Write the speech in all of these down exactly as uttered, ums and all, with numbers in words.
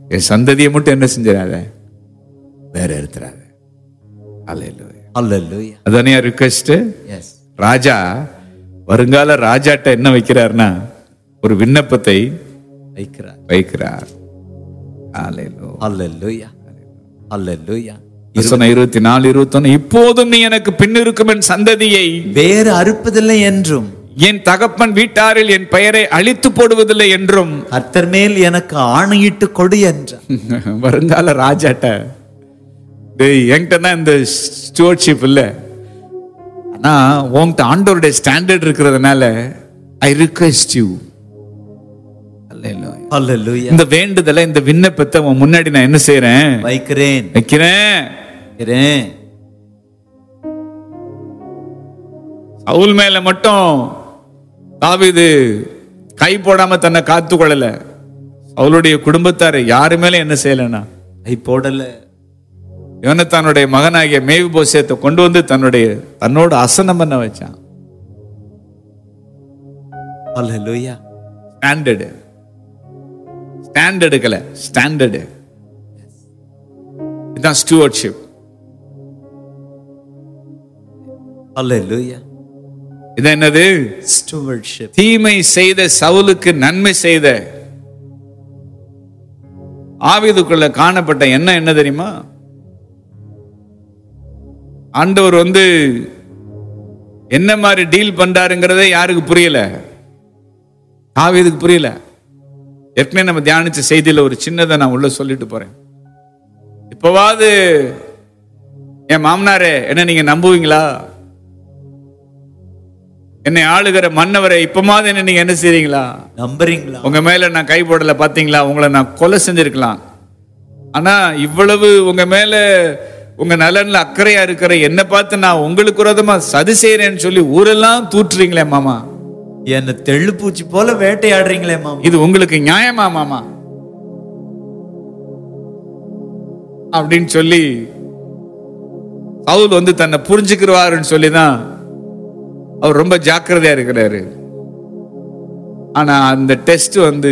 என் சந்ததியை மட்டும் என்ன செஞ்சிடாத, வேற எடுத்துறாத. அல்லேலூயா, அல்லேலூயா. அதானே ரிக்வெஸ்ட். எஸ். ராஜா வருங்கால ராஜாட்ட என்ன வைக்கிறார்னா ஒரு விண்ணப்பத்தை வைக்கிறார் வைக்கிறார். அல்லேலூயா, அல்லேலூயா, அல்லேலூயா. இருபத்தி நாலு இருபத்தொன்னு இப்போதும் நீ எனக்கு பின்னிருக்கும் என் சந்ததியை வேறு அறுப்பதில்லை என்றும் என் தகப்பன் வீட்டாரில் என் பெயரை அழித்து போடுவதில்லை என்றும் கர்த்தர் மேல் எனக்கு ஆணையிட்டு கொடு என்றார். வருங்கால ராஜாட்ட என்கிட்ட தான் இந்த ஸ்டூவர்ட்ஷிப் இல்ல, ஆனா உன்கிட்ட ஆண்டவருடைய ஸ்டாண்டர்ட் இருக்கிறதுனால ஐ ரிக்வெஸ்ட் யூ. அல்லேலூயா. இந்த வேண்டுதலை, இந்த விண்ணப்பத்தை உன் முன்னாடி நான் என்ன செய்யறேன், வைக்கிறேன் வைக்கிறேன். வைக்கிறேன். சவுல் மேல மட்டும் தாவீது கை போடாம தன்னை காத்து கொள்ளல. அவளுடைய குடும்பத்தார் யாரு மேல என்ன செய்யலனா கை போடல. யோனத்தானுடைய மகனாகிய மேவிபோசேத்தை கொண்டு வந்து தன்னுடைய தன்னோட அசனம் பண்ண வச்சான். அல்லேலூயா. ஸ்டாண்டர்டு ஸ்டாண்டர்டுக்கல ஸ்டாண்டர்டு இதுதான் ஸ்டூவர்ட்ஷிப். அல்லேலூயா. இது என்னது? ஸ்டூவர்ட்ஷிப். தீமை செய்த சவுலுக்கு நன்மை செய்த ஆவீதுக்குள்ள காணப்பட்ட என்ன என்ன தெரியுமா? ஆண்டவர் வந்து என்ன மாதிரி டீல் பண்றாருங்கிறதே யாருக்கு புரியல? ஆவீதுக்கு புரியல. ஏற்கனவே நம்ம தியானிச்ச செய்தியில ஒரு சின்னதை நான் உள்ள சொல்லிட்டு போறேன். இப்பவாது என் மாமனாரே என்ன நீங்க நம்புவீங்களா? என்னை ஆளுகிற மன்னவரை இப்பமாவது என்ன நீங்க என்ன செய்றீங்களா, நம்புறீங்களா? உங்க மேல நான் கை போடல பாத்தீங்களா, உங்களை நான் கொலை செஞ்சிருக்கலாம். ஆனா இவ்வளவு உங்க மேல உங்க நலன்ல அக்கறையா இருக்கிற என்ன பார்த்து நான் உங்களுக்கு விரோதமா சதி செய்யறேன்னு சொல்லி ஊரெல்லாம் தூற்றுறீங்களே மாமா, என்ன தெள்ளு பூச்சி போல வேட்டையாடுறீங்களே மாமா, இது உங்களுக்கு நியாயமா மாமா அப்படின்னு சொல்லி சவுல் வந்து தன்னை புரிஞ்சுக்கிறவாருன்னு சொல்லிதான் அவர் ரொம்ப ஜாக்கிரதையா இருக்கிறாரு. ஆனா அந்த டெஸ்ட் வந்து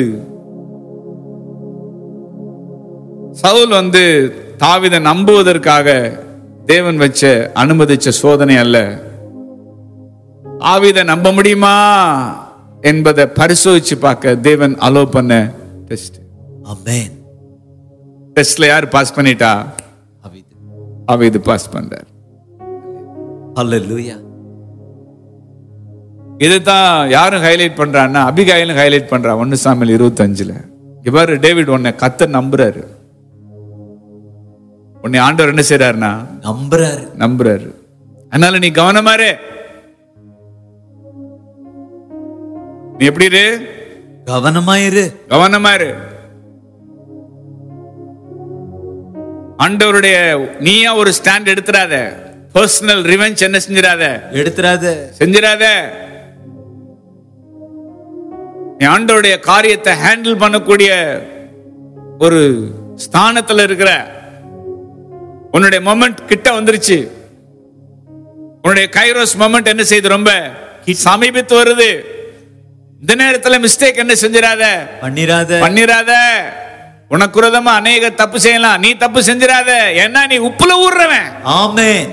சவுல் வந்து தாவீதை நம்புவதற்காக தேவன் வச்ச அனுமதிச்ச சோதனை அல்ல, தாவீதை நம்ப முடியுமா என்பதை பரிசோதிச்சு பார்க்க தேவன் அலோ பண்ண டெஸ்ட். ஆமென். டெஸ்ட்ல யார் பாஸ் பண்ணிட்டா? தாவீது. தாவீது பாஸ் பண்றார். அல்லேலூயா. இதுதான் யாரும் ஹைலைட் பண்றான்னா அபிகாயிலும் ஹைலைட் பண்றா. ஒன்னு சாமுவேல் இருபத்தி அஞ்சுல இவர் டேவிட் உன்னை கர்த்தர் நம்புறாரு. உன்னை ஆண்டவர் என்ன செய்யறாருன்னா நம்புறாரு நம்புறாரு. அதனால நீ கவனமாரு, நீ எப்படி இரு, கவனமாயிரு, கவனமாரு. ஆண்டவருடைய நீயா ஒரு ஸ்டாண்ட் எடுத்துறாத. பர்சனல் ரிவெஞ்ச் என்ன செஞ்சிடாத, எடுத்துறாத, செஞ்சிடாத. நீ ஆண்டவருடைய காரியத்தை ஹேண்டில் பண்ணக்கூடிய ஒரு ஸ்தானத்துல இருக்கிற. உன்னுடைய மொமெண்ட் கிட்ட வந்துருச்சு. உன்னுடைய கைரோஸ் மொமெண்ட் என்ன செய்யுது, ரொம்ப சமீபத்து வருது. இந்த நேரத்துல மிஸ்டேக் என்ன செஞ்சிடாத, பண்ணிராத, பண்ணிராத. உனக்கு விரோதமா அநேக தப்பு செய்யலாம், நீ தப்பு செஞ்சிடாத. ஏன்னா நீ உப்புல ஊர்றவன். ஆமென்.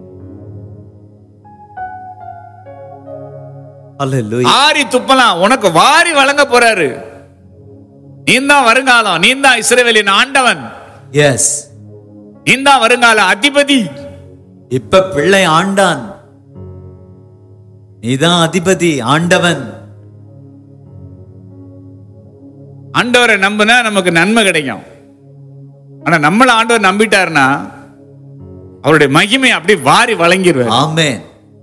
அல்லேலூயா. ஆரி துப்பலாம், உனக்கு வாரி வழங்க போறாரு. நீந்தான் வருங்காலம், நீந்தான் இஸ்ரவேலின் ஆண்டவன். எஸ். நீந்தான் வருங்கால அதிபதி. இப்ப பிள்ளை ஆண்டான், நீதான் அதிபதி, ஆண்டவன். ஆண்டவரை நம்பினா நமக்கு நன்மை கிடைக்கும். ஆனா நம்மள ஆண்டவர் நம்பிட்டாருன்னா அவருடைய மகிமை அப்படி வாரி வழங்கிடுவார். ஆமென்.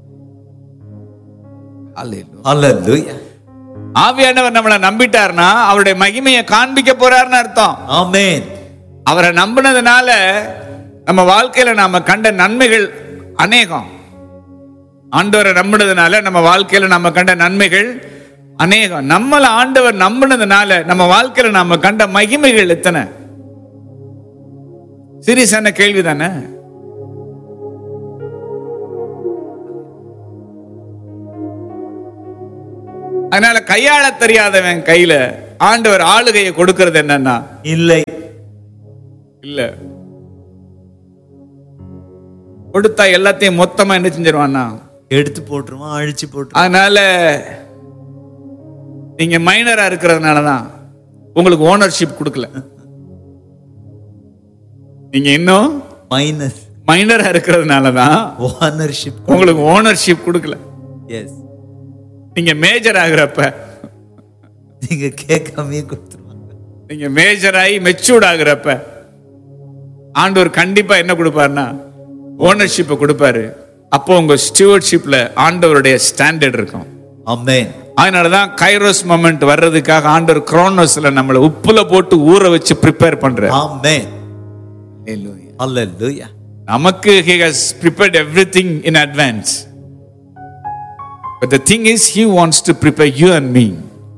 அல்லேலூயா. ஆவியானவர் நம்மளை நம்பிட்டாருன்னா அவருடைய மகிமையை காண்பிக்க போறாருன்னு அர்த்தம். ஆமென். அவரை நம்பினதுனால நம்ம வாழ்க்கையில நாம கண்ட நன்மைகள் அநேகம். ஆண்டவரை நம்பினதுனால நம்ம வாழ்க்கையில நம்ம கண்ட நன்மைகள் அநேகம். நம்மள ஆண்டவர் நம்பினதுனால நம்ம வாழ்க்கையில நாம கண்ட மகிமைகள் எத்தனை? சீரியஸான கேள்வி தானே? அதனால கையாள தெரியாதவன் கையில ஆண்டவர் ஆளுகையை கொடுக்கிறது என்னன்னா இல்லை. இல்ல. கொடுத்தா எல்லாத்தையும் மொத்தமா என்ன செஞ்சிருவான்னா எடுத்து போட்டுருவான், அழிச்சு போட்டுருவான். அதனால நீங்க மைனரா இருக்கிறதுனாலதான் உங்களுக்கு ஓனர்ஷிப் கொடுக்கல. நீங்க இன்னும் மைனர் மைனரா இருக்கிறதுனாலதான் ஓனர்ஷிப் உங்களுக்கு ஓனர்ஷிப் கொடுக்கல. எஸ், நீங்க மேஜர் ஆகுறப்ப, நீங்க கேட்காமே கொடுத்துருவாங்க. நீங்க மேஜர் ஆகி மெச்சூர்ட் ஆகுறப்ப ஆண்டவர் கண்டிப்பா என்ன கொடுப்பாருன்னா ஓனர்ஷிப்பை கொடுப்பாரு. அப்போ உங்க ஸ்டூவர்ட்ஷிப்ல ஆண்டவருடைய ஸ்டாண்டர்ட் இருக்கும். ஆமென். அதனாலதான் கைரோஸ் மொமெண்ட் வர்றதுக்காக ஆண்டவர் குரோனோஸ்ல நம்மளை உப்புல போட்டு ஊற வச்சு ப்ரிப்பேர் பண்றாரு. ஆமென். Hallelujah. ஹல்லேலூயா. நமக்கு he has prepared everything in advance. But the thing is he wants to prepare you and me.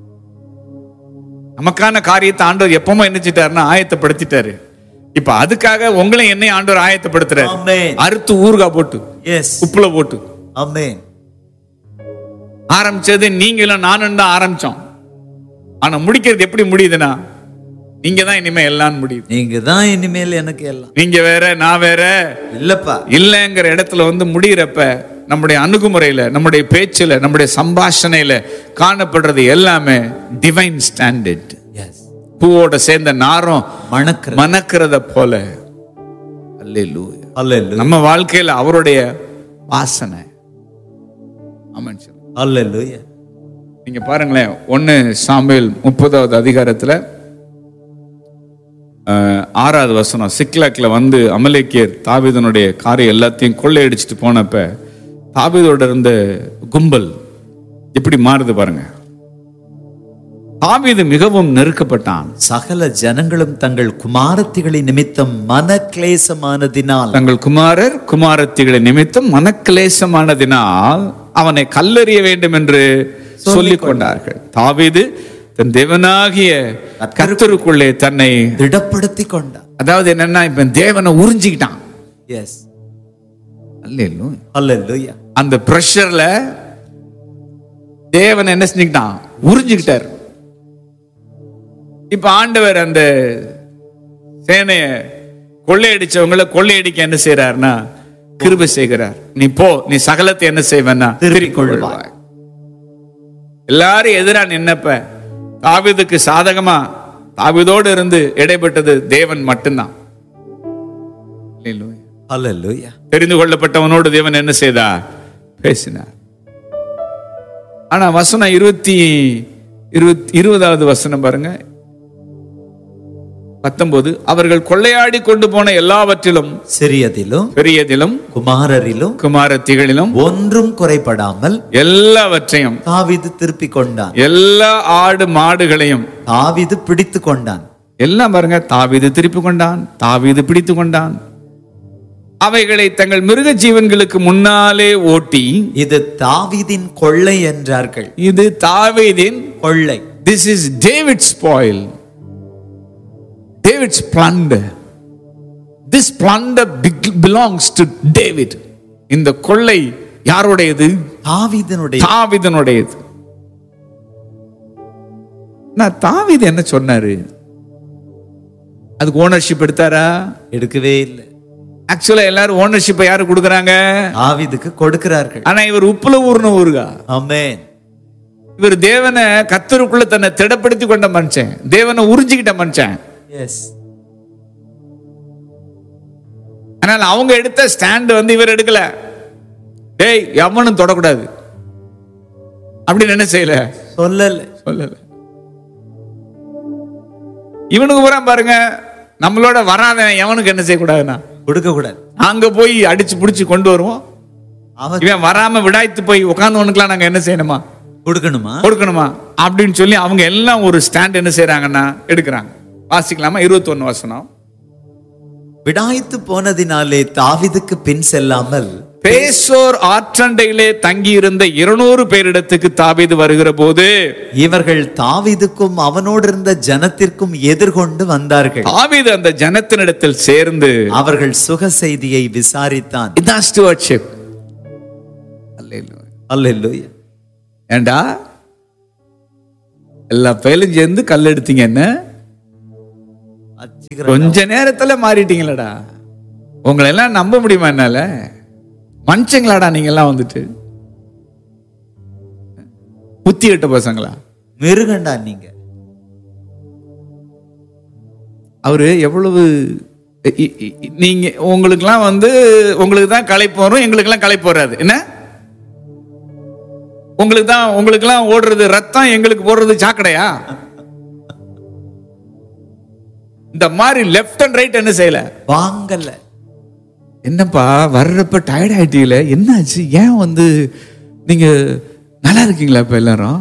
நமக்கான காரியத்தை ஆண்டவர் எப்பவுமே என்ன செஞ்சிட்டாருன்னா ஆயத்தப்படுத்திட்டாரு. இப்ப அதுக்காக உங்களை என்னை ஆண்டவர் ஆயத்தப்படுத்துறாரு. ஆமென். அறுத்து ஊறுகாய் போட்டு, எஸ், உப்புல போட்டு. ஆமென். ஆரம்பிச்சது நீங்களும் நானும் தான் ஆரம்பிச்சோம். ஆனா முடிக்கிறது எப்படி முடியுதுன்னா நீங்க தான் இனிமே எல்லாம் முடியுது. நீங்க தான் இனிமேல் எனக்கு எல்லாம். நீங்க வேற நான் வேற இல்லப்பா. இல்லங்கிற இடத்துல வந்து முடிகிறப்ப நம்முடைய அணுகுமுறையில, நம்முடைய பேச்சுல, நம்முடைய சம்பாஷணையில காணப்படுறது எல்லாமே டிவைன் ஸ்டாண்டர்ட். எஸ், பூவோட சேர்ந்த நாரம் மணக்கிற மணக்கிறத போல. அல்லேலூயா. ஹல்லேலூயா. நம்ம வாழ்க்கையில அவருடைய வாசனை. ஆமென். ஹல்லேலூயா. நீங்க பாருங்களேன், ஒன்னு சாமுவேல் முப்பதாவது அதிகாரத்துல அஹ், ஆறாவது வசனம். சிக்லாக்ல வந்து அமலேக்கியர் தாவீதனுடைய காரை எல்லாத்தையும் கொள்ளையடிச்சிட்டு போனப்ப தாவீதோட இருந்த கும்பல் எப்படி மாறுது பாருங்க. தாவீது மிகவும் நெருக்கப்பட்டான். சகல ஜனங்களும் தங்கள் குமாரத்திகளின் நிமித்தம் மனக்லேசமானதினால் தங்கள் குமாரர் குமாரத்திகளை நிமித்தம் மனக்லேசமானதினால் அவனை கல்லெறிய வேண்டும் என்று சொல்லிக் கொண்டார்கள். தாவீது தன் தேவனாகிய கர்த்தருக்குள்ளே தன்னை திடப்படுத்தி கொண்டார். அதாவது என்னன்னா இப்ப தேவனை உறிஞ்சிக்கிட்டான். எஸ், அல்லேலூயா. ஹல்லேலூயா. அந்த பிரஷர்ல தேவன் என்ன செஞ்சுக்கிட்டான்? உறிஞ்சிக்கிட்டார். இப்ப ஆண்டவர் அந்த சேனைய கொள்ளையடிச்சவங்களை கொள்ளையடிக்க என்ன செய்யறாருன்னா கிருபை செய்கிறார். நீ போ, நீ சகலத்தை என்ன செய்வனா திருப்பிக் கொள்வாய். எல்லாரும் எதிரா நின்னப்ப தாவீதுக்கு சாதகமா தாவீதோடு இருந்து இடைப்பட்டது தேவன் மட்டும்தான். அல்லேலூயா. ஹல்லேலூயா. தெரிந்து கொள்ளப்பட்டவனோடு தேவன் என்ன செய்தார்? பேசினார். ஆனா வசனம் இருபத்தி இருபத்தி இருபதாவது வசனம் பாருங்க, பத்தொன்பது. அவர்கள் கொள்ளையாடி கொண்டு போன எல்லாவற்றிலும் சிறியதிலும் பெரியதிலும் குமாரரிலும் குமாரத்திகளிலும் ஒன்றும் குறைபடாமல் எல்லாவற்றையும் தாவீது திருப்பிக் கொண்டான். எல்லா ஆடு மாடுகளையும் தாவீது பிடித்து கொண்டான். எல்லாம் பாருங்க, தாவீது திருப்பி கொண்டான், தாவீது பிடித்து கொண்டான். அவைகளை தங்கள் மிருக ஜீவன்களுக்கு முன்னாலே ஓட்டி, இது தாவீதின் கொள்ளை என்றார்கள். இது தாவீதின் கொள்ளை. This is David's spoil, David's plunder. This plunder belongs to David. இந்த கொள்ளை யாருடையது? தாவீதினுடைய. தாவீதினுடையது. நான் தாவீது என்ன சொன்னாரு? அதுக்கு ஓனர்ஷிப் எடுத்தாரா? எடுக்கவே இல்லை. ஆக்சுவலா எல்லாரும் ஓனர்ஷிப்பை யாரு கொடுக்கறாங்க? தாவீதுக்கு கொடுக்கிறார்கள். ஆனா இவர் உப்புல ஊர்ன ஊருகா. ஆமென். இவர் தேவனை கர்த்தருக்குள்ள தன்னை திடப்படுத்தி கொண்ட மனுஷன், தேவனை உறிஞ்சிக்கிட்ட மனுஷன். எஸ். ஆனால் அவங்க எடுத்த ஸ்டாண்ட் வந்து இவர் எடுக்கல. டேய் எவனும் தொடக்கூடாது அப்படின்னு என்ன செய்யல, சொல்லல சொல்லல. இவனுக்கு பூரா பாருங்க, நம்மளோட வராதவன் எவனுக்கு என்ன செய்யக்கூடாதுன்னா கொடுக்க கூடாது. அங்க போய் அடிச்சு புடிச்சு கொண்டு வருவோம். அவன் இவன் வராம விடாய்த்து போய் உட்கார்ந்தவனுக்குலாம் நாங்க என்ன செய்யணுமா? கொடுக்கணுமா? கொடுக்கணுமா அப்படின்னு சொல்லி அவங்க எல்லாம் ஒரு ஸ்டாண்ட் என்ன செய்யறாங்கன்னா எடுக்கிறாங்க. வாசிக்கலாமா? இருபத்தி ஒன்னு வசனம். விடாய்த்து போனதினாலே தாவீதுக்கு பின் செல்லாமல் பேசோர் ஆற்றண்டையிலே தங்கி இருந்த இருநூறு பேரிடத்துக்கு தாவீது வருகிற போது இவர்கள் தாவீதுக்கும் அவனோடு இருந்த ஜனத்திற்கும் எதிர்கொண்டு வந்தார்கள். தாவீது அந்த ஜனத்தினிடத்தில் சேர்ந்து அவர்கள் சுக செய்தியை விசாரித்தான். இதான் ஸ்டூவர்ட்ஷிப். அல்லேலூயா. அல்லேலூயா. ஏண்டா எல்லா பயிலும் சேர்ந்து கல் எடுத்தீங்க என்ன? அச்சிக்கிறேன். கொஞ்ச நேரத்துல மாறிட்டீங்களடா. உங்களை எல்லாம் நம்ப முடியுமா என்னால? மனுஷங்களாடா நீங்க எல்லாம் வந்துட்டு புத்தி கட்ட பசங்களா? மிருகண்டா நீங்க. அவரு எவ்வளவு இ- இ- இ- நீங்க உங்களுக்கெல்லாம் வந்து உங்களுக்கு தான் களைப்பு வரும், எங்களுக்கெல்லாம் களைப்பு வராது. என்ன உங்களுக்கு தான் உங்களுக்கெல்லாம் ஓடுறது ரத்தம், எங்களுக்கு போடுறது சாக்கடையா? இந்த மாதிரி லெஃப்ட் அண்ட் ரைட் என்ன செய்யல, வாங்கல. என்னப்பா வர்றப்ப டயர்ட் ஆயிட்டீங்களே, என்னாச்சு? ஏன் வந்து நீங்க நல்லா இருக்கீங்களா இப்ப எல்லாரும்?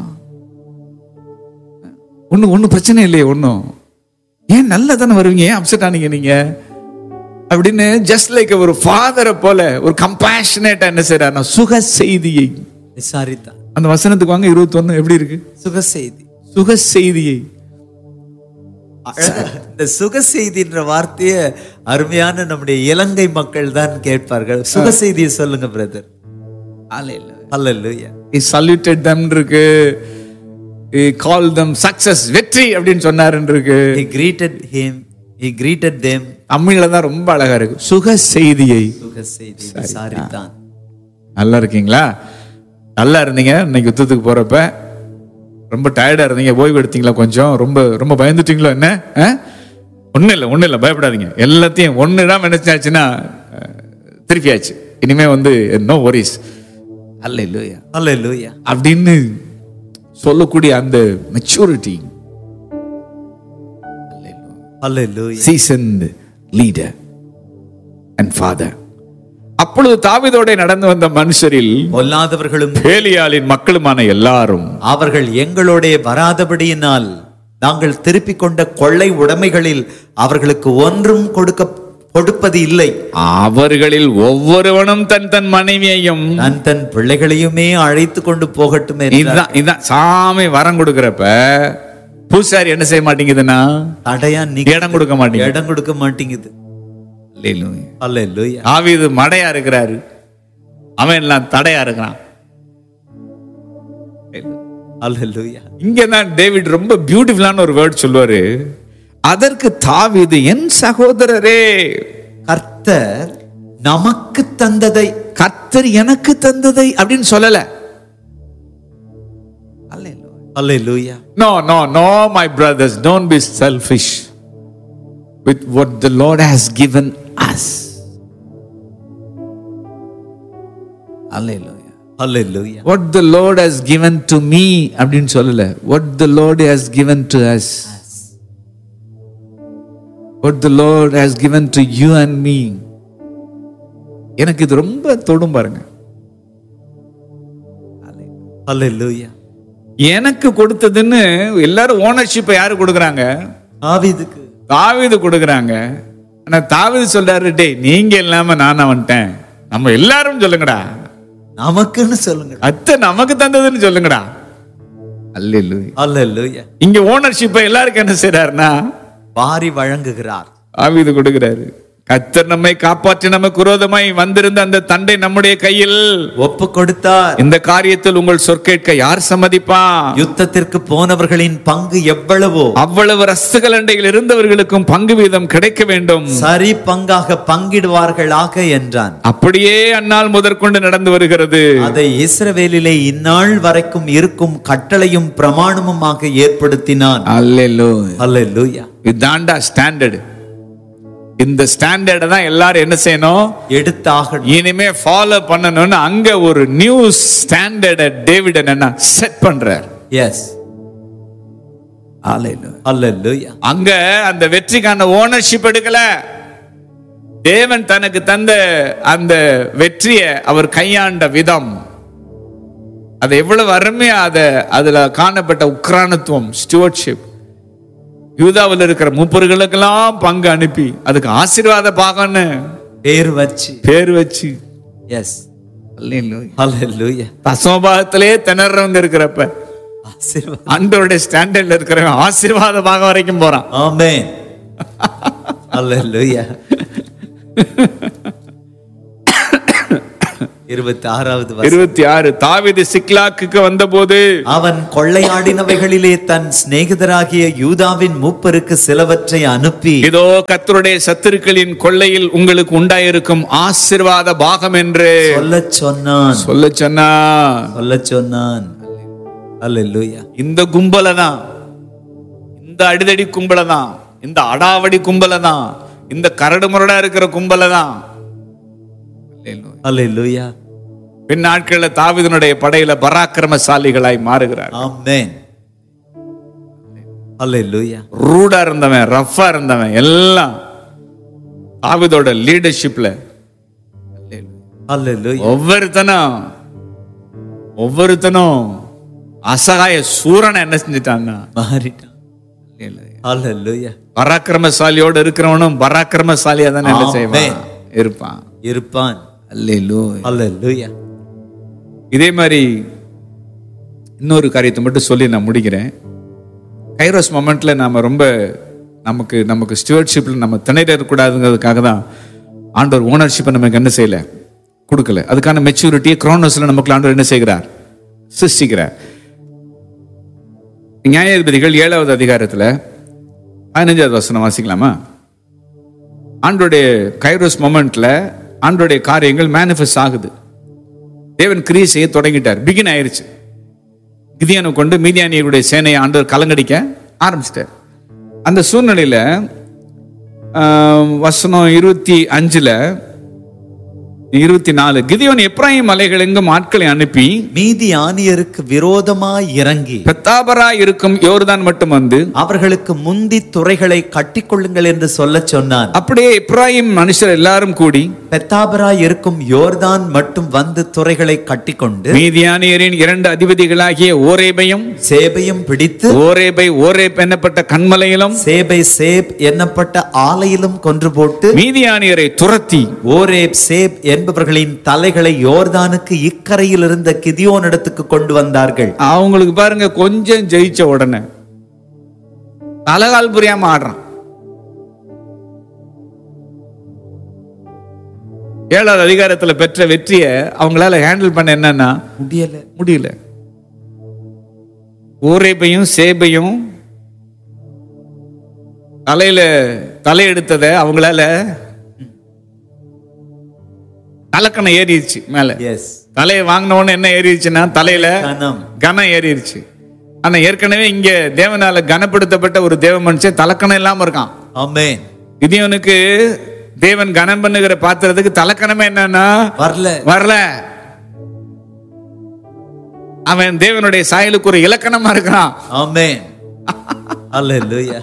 ஒண்ணு ஒன்னும் பிரச்சனை இல்லையே ஒன்னும், ஏன் நல்லா தானே வருவீங்க, ஏன் அப்செட் ஆனீங்க நீங்க அப்படின்னு ஜஸ்ட் லைக் ஒரு ஃபாதரை போல ஒரு கம்பேஷனேட்டா என்ன செய்யறாருன்னா சுக செய்தியை விசாரித்தான். அந்த வசனத்துக்கு வாங்க இருபத்தி ஒண்ணு எப்படி இருக்கு? சுக செய்தி. சுக செய்தியை. இந்த சுக செய்தின்ற வார்த்தைய அருமையான நம்முடைய இலங்கை மக்கள் தான் கேட்பார்கள். சுக செய்தியை சொல்லுங்க brother. Hallelujah. He saluted them இருக்கு, he called them success, வெற்றி அப்படின்னு சொன்னாருன்னு இருக்கு. He greeted him, he greeted them. தமிழ்ல தான் ரொம்ப அழகா இருக்கு, சுக செய்தியை. சுக செய்தி விசாரித்தான். நல்லா இருக்கீங்களா? நல்லா இருந்தீங்க இன்னைக்கு யுத்தத்துக்கு போறப்ப? ரொம்ப டயர்டா இருந்தீங்க, ஓய்வு எடுத்தீங்களா? கொஞ்சம் ரொம்ப ரொம்ப பயந்துட்டீங்களோ? என்ன ஒன்னும் இல்லை ஒன்னும் இல்லை, பயப்படாதீங்க. எல்லாத்தையும் ஒன்னுதான் நினைச்சாச்சுன்னா திருப்பியாச்சு. இனிமே வந்து நோ வரிஸ். அல்லேலூயா அல்லேலூயா அப்படின்னு சொல்லக்கூடிய அந்த maturity. Hallelujah. seasoned leader and father. அப்பொழுது தாவீதோட நடந்து வந்த மனுஷரில் பொல்லாதவர்களும் பேலியாளின் மக்களுமான எல்லாரும் அவர்கள் எங்களோட வராதபடியினால் நாங்கள் திருப்பிக் கொண்ட கொள்ளை உடைமைகளில் அவர்களுக்கு ஒன்றும் கொடுக்க கொடுப்பது இல்லை. அவர்களில் ஒவ்வொருவனும் தன் தன் மனைவியையும் தன் தன் பிள்ளைகளையுமே அழைத்து கொண்டு போகட்டுமே. இதுதான் இதுதான் சாமி வரம் கொடுக்கிறப்ப பூசாரி என்ன செய்ய மாட்டேங்குதுன்னா தடையா இடம் கொடுக்க மாட்டேங்குது. இடம் கொடுக்க மாட்டேங்குது. அல்லேலூயா. தாவீது மடையா இருக்கிறாரு, அவன் எல்லாம் தடையா இருக்கிறான். அல்லேலூயா. இங்கதான் டேவிட் ரொம்ப பியூட்டிஃபுல்லான ஒரு வேர்ட் சொல்லுவாரு. அதற்கு தாவீது, என் சகோதரரே, கர்த்தர் நமக்கு தந்ததை, கர்த்தர் எனக்கு தந்ததை அப்படின்னு சொல்லல. அல்லேலூயா. No, no, no, my brothers, don't be selfish with what the Lord has given us. Hallelujah. Hallelujah. What the Lord has given to me அப்படின்னு சொல்லல. What the Lord has given to us. What the Lord has given to you and me. எனக்கு இது ரொம்ப தொடும் பாருங்க. அல்லேலூயா. எனக்கு கொடுத்ததுன்னு எல்லாரும் ஓனர்ஷிப்பை யாரு கொடுக்கறாங்க? தாவீதுக்கு. தாவீது கொடுக்கறாங்க. ஆனா தாவீது சொல்றாரு, டேய் நீங்க இல்லாம நான் வந்துட்டேன், நம்ம எல்லாரும் சொல்லுங்கடா, நமக்குன்னு சொல்லுங்க, அத்தை நமக்கு தந்ததுன்னு சொல்லுங்கடா. அல்லேலூயா. அல்லேலூயா. இங்க ஓனர்ஷிப்பை எல்லாருக்கும் என்ன செய்றாருன்னா வாரி வழங்குகிறார். தாவீது கொடுக்கிறாரு. கர்த்தர் நம்மை காப்பாற்றி நமக்கு விரோதமாய் வந்திருந்த அந்த தண்டை நம்முடைய கையில் ஒப்பு கொடுத்தார். இந்த காரியத்தில் உங்கள் சொற்கேட்க யார் சம்மதிப்பான்? யுத்தத்திற்கு போனவர்களின் பங்கு எவ்வளவோ அவ்வளவு ரஸ்துகளண்டையில் இருந்தவர்களுக்கும் பங்கு வீதம் கிடைக்க வேண்டும், சரி பங்காக பங்கிடுவார்களாக என்றான். அப்படியே அந்நாள் முதற்கொண்டு நடந்து வருகிறது. அதை இஸ்ரவேலிலே இந்நாள் வரைக்கும் இருக்கும் கட்டளையும் பிரமாணமுமாக ஏற்படுத்தினான். அல்லேலூயா. அல்லேலூயா. இதாண்டா ஸ்டாண்டர்ட். இந்த ஸ்டாண்டர்டை தான் எல்லாரும் என்ன செய்யணும்? எடுத்தாக. இனிமே ஃபாலோ பண்ணணும்னு அங்க ஒரு நியூ ஸ்டாண்டர்ட் டேவிட் என்ன செட் பண்றார். எஸ். அல்லேலூயா. அங்க அந்த வெற்றிக்கான ஓனர்ஷிப் எடுக்கல. தேவன் தனக்கு தந்த அந்த வெற்றியை அவர் கையாண்ட விதம், அது எவ்வளவு அருமையா அத அதுல காணப்பட்ட உக்ரானத்துவம், ஸ்டுவர்ட்ஷிப். யூதாவில் இருக்கிற மூப்பர்களுக்கெல்லாம் பங்கு அனுப்பி அதுக்கு ஆசீர்வாத பாகம்னு பேர் வச்சு பேர் வச்சு. எஸ். அல்லேலூயா. தசமபாகத்திலே திணறவங்க இருக்கிறப்ப ஆசீர்வாதம் ஆண்டவருடைய ஸ்டாண்டர்ட்ல இருக்கிறவன் ஆசீர்வாத பாகம் வரைக்கும் போறான். ஆமென். அல்லேலூயா. இருபத்தி ஆறாவது வசனம். இருபத்தி ஆறு தாவீது சிக்லாக்குக்கு வந்தபோது அவன் கொள்ளையாடினவைகளிலே தன் சிநேகிதராகிய யூதாவின் மூப்பருக்கு சிலவற்றை அனுப்பி, இதோ கர்த்தருடைய சத்துருக்களின் கொள்ளையில் உங்களுக்கு உண்டாயிருக்கும் ஆசீர்வாத பாகம் என்று சொல்ல சொன்னான். சொல்ல சொன்னா சொல்ல சொன்னான். அல்லேலூயா. இந்த கும்பல தான், இந்த அடிதடி கும்பல தான், இந்த அடாவடி கும்பல தான், இந்த கரடு முரடா இருக்கிற கும்பல தான். அல்லேலூயா. பின் நாட்களில் தாவீதுனுடைய படையில பராக்கிரமசாலிகளாய் மாறுகிறார். ஆமென். அல்லேலூயா. ரூடா இருந்தவன், ரஃபா இருந்தவன் எல்லாம் தாவீதோட லீடர்ஷிப்ல அல்லேலூயா. ஒவ்வொருத்தனும் ஒவ்வொருத்தனும் அசகாய சூரனை என்ன செஞ்சிட்டான்னா மாறிட்டான். அல்லேலூயா. பராக்கிரமசாலியோடு இருக்கிறவனும் பராக்கிரமசாலியா தான் என்ன செய்வான், இருப்பான் இருப்பான். அல்லேலூயா. அல்லேலூயா. இதே மாதிரி இன்னொரு காரியத்தை மட்டும் சொல்லி நான் முடிக்கிறேன். கைரோஸ் மொமெண்ட்ல நாம ரொம்ப நமக்கு நமக்கு ஸ்டூவர்ட்ஷிப்ல நம்ம திணையிடக்கூடாதுங்கிறதுக்காக தான் ஆண்டவர் ஓனர்ஷிப்பை நமக்கு என்ன செய்யல, கொடுக்கல. அதுக்கான மெச்சூரிட்டியை குரோனோஸ்ல நமக்கு ஆண்டவர் என்ன செய்கிறார், சிருஷ்டிக்கிறார். நியாயாதிபதிகள் ஏழாவது அதிகாரத்துல பதினஞ்சாவது வசனம் வாசிக்கலாமா? ஆண்டோடைய கைரோஸ் மொமெண்ட்ல ஆண்டோடைய காரியங்கள் மேனிஃபெஸ்ட் ஆகுது. தேவன் கிரியை செய்ய தொடங்கிட்டார், பிகின் ஆயிருச்சு. கிதியோனை கொண்டு மீதியானியருடைய சேனையை ஆண்டவர் கலங்கடிக்க ஆரம்பிச்சிட்டார். அந்த சூழ்நிலையில வசனம் இருபத்தி அஞ்சுல இருபத்தி நாலு கிதியோன் எப்ராயிம் மலைகள் எங்கும் ஆட்களை அனுப்பி மீதியானியருக்கு விரோதமாய் இறங்கி பெத்தாபரா இருக்கும் யோர்தான் மட்டும் வந்து அவர்களுக்கு முந்தி துறைகளை கட்டிக்கொள்ளுங்கள் என்று சொல்ல சொன்னான். அப்படியே எப்ராயிம் மனுஷர் எல்லாரும் கூடி பெத்தாபரா இருக்கும் யோர்தான் மட்டும் வந்து துறைகளை கட்டிக்கொண்டு மீதியானியரின் இரண்டு அதிபதிகளாகிய ஓரேபையும் சேபையும் பிடித்து ஓரேபை ஓரேப் என்னப்பட்ட கண்மலையிலும் சேபை சேப் என்னப்பட்ட ஆலையிலும் கொன்று போட்டு மீதியானியரை துரத்தி ஓரேப் சேப் என்பவர்களின் தலைகளை யோர்தானுக்கு இக்கரையில் இருந்த கிதியோன் இடத்துக்கு கொண்டு வந்தார்கள். அவங்களுக்கு பாருங்க, கொஞ்சம் ஜெயிச்ச உடனே தலகால் புரியாம ஆடுறான். ஏழாவது அதிகாரத்துல பெற்ற வெற்றியை அவங்களால ஹேண்டில் பண்ண என்னன்னா முடியல முடியல ஓரேபையும் சேபையும் தலையில தலையெடுத்ததை அவங்களால தலைக்கணம் ஏறிடுச்சு மேல. தலையை வாங்கினவொன்னு என்ன ஏறிடுச்சுன்னா தலையில கனம் ஏறிடுச்சு. ஆனா ஏற்கனவே இங்க தேவனால கனப்படுத்தப்பட்ட ஒரு தேவ மனுஷன் தலைக்கணம் இல்லாம இருக்கான். ஆமென். கிதியோனுக்கு தேவன் கனம் பண்ணுகிற பாத்திரத்துக்கு தலைக்கணமே என்னன்னா வரல வரல அவன் தேவனுடைய சாயலுக்கு ஒரு இலக்கணமா இருக்கிறான். ஆமென். அல்லேலூயா.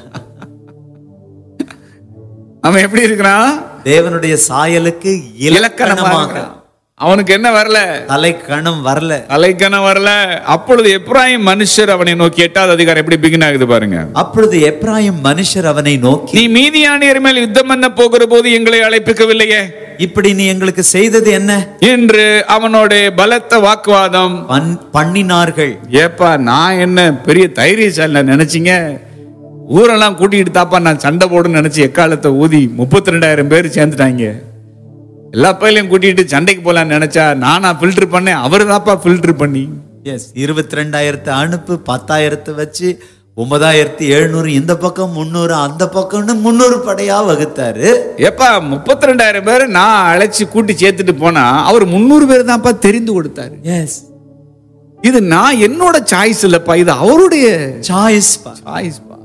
அவன் எப்படி இருக்கிறான்? தேவனுடைய சாயலுக்கு இலக்கணமா இருக்கிறான். அவனுக்கு என்ன வரல? தலைக்கணம் வரல தலைக்கணம் வரல. அப்பொழுது எப்ராயிம் மனுஷர் அவனை நோக்கி, எட்டாவது அதிகாரம் எப்படி பிகின் ஆகுது பாருங்க. அப்பொழுது எப்ராயிம் மனுஷர் அவனை நோக்கி, நீ மீதியானியர் மேல் யுத்தம் பண்ண போகிற போது எங்களை அழைப்பிக்கவில்லையே, இப்படி நீ எங்களுக்கு செய்தது என்ன என்று அவனோட பலத்த வாக்குவாதம் பண்ணினார்கள். ஏப்பா நான் என்ன பெரிய தைரியசாலி நினைச்சீங்க? ஊரெல்லாம் கூட்டிட்டு தாப்பா நான் சண்டை போடுன்னு நினைச்சு எக்காலத்தை ஊதி முப்பத்தி ரெண்டாயிரம் பேர் சேர்ந்துட்டாங்க. எல்லா பையிலையும் கூட்டிட்டு சண்டைக்கு போலான்னு நினைச்சா நானா ஃபில்டர் பண்ணேன், அவரு தாப்பா ஃபில்டர் பண்ணி எஸ் இருபத்தி ரெண்டாயிரத்து அனுப்பு பத்தாயிரத்து வச்சு ஒன்பதாயிரத்தி எழுநூறு இந்த பக்கம் முன்னூறு அந்த பக்கம்னு முன்னூறு படையா வகுத்தாரு. ஏப்பா முப்பத்தி ரெண்டாயிரம் பேர் நான் அழைச்சி கூட்டி சேர்த்துட்டு போனா அவர் முன்னூறு பேர் தான்ப்பா தெரிந்து கொடுத்தாரு. எஸ் இது நான் என்னோட சாய்ஸ் இல்லப்பா, இது அவருடைய சாய்ஸ் சாய்ஸ் பா.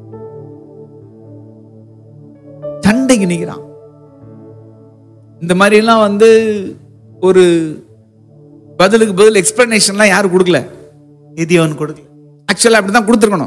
சண்டைக்கு நிக்கிறான். இந்த மாதிரி எல்லாம் வந்து ஒரு பதிலுக்கு பதில் எக்ஸ்பிளனேஷன்லாம் யாரும் கொடுக்கல. கிதியோன் கொடுக்கல. ஆக்சுவலா அப்படிதான் கொடுத்துருக்கணும்.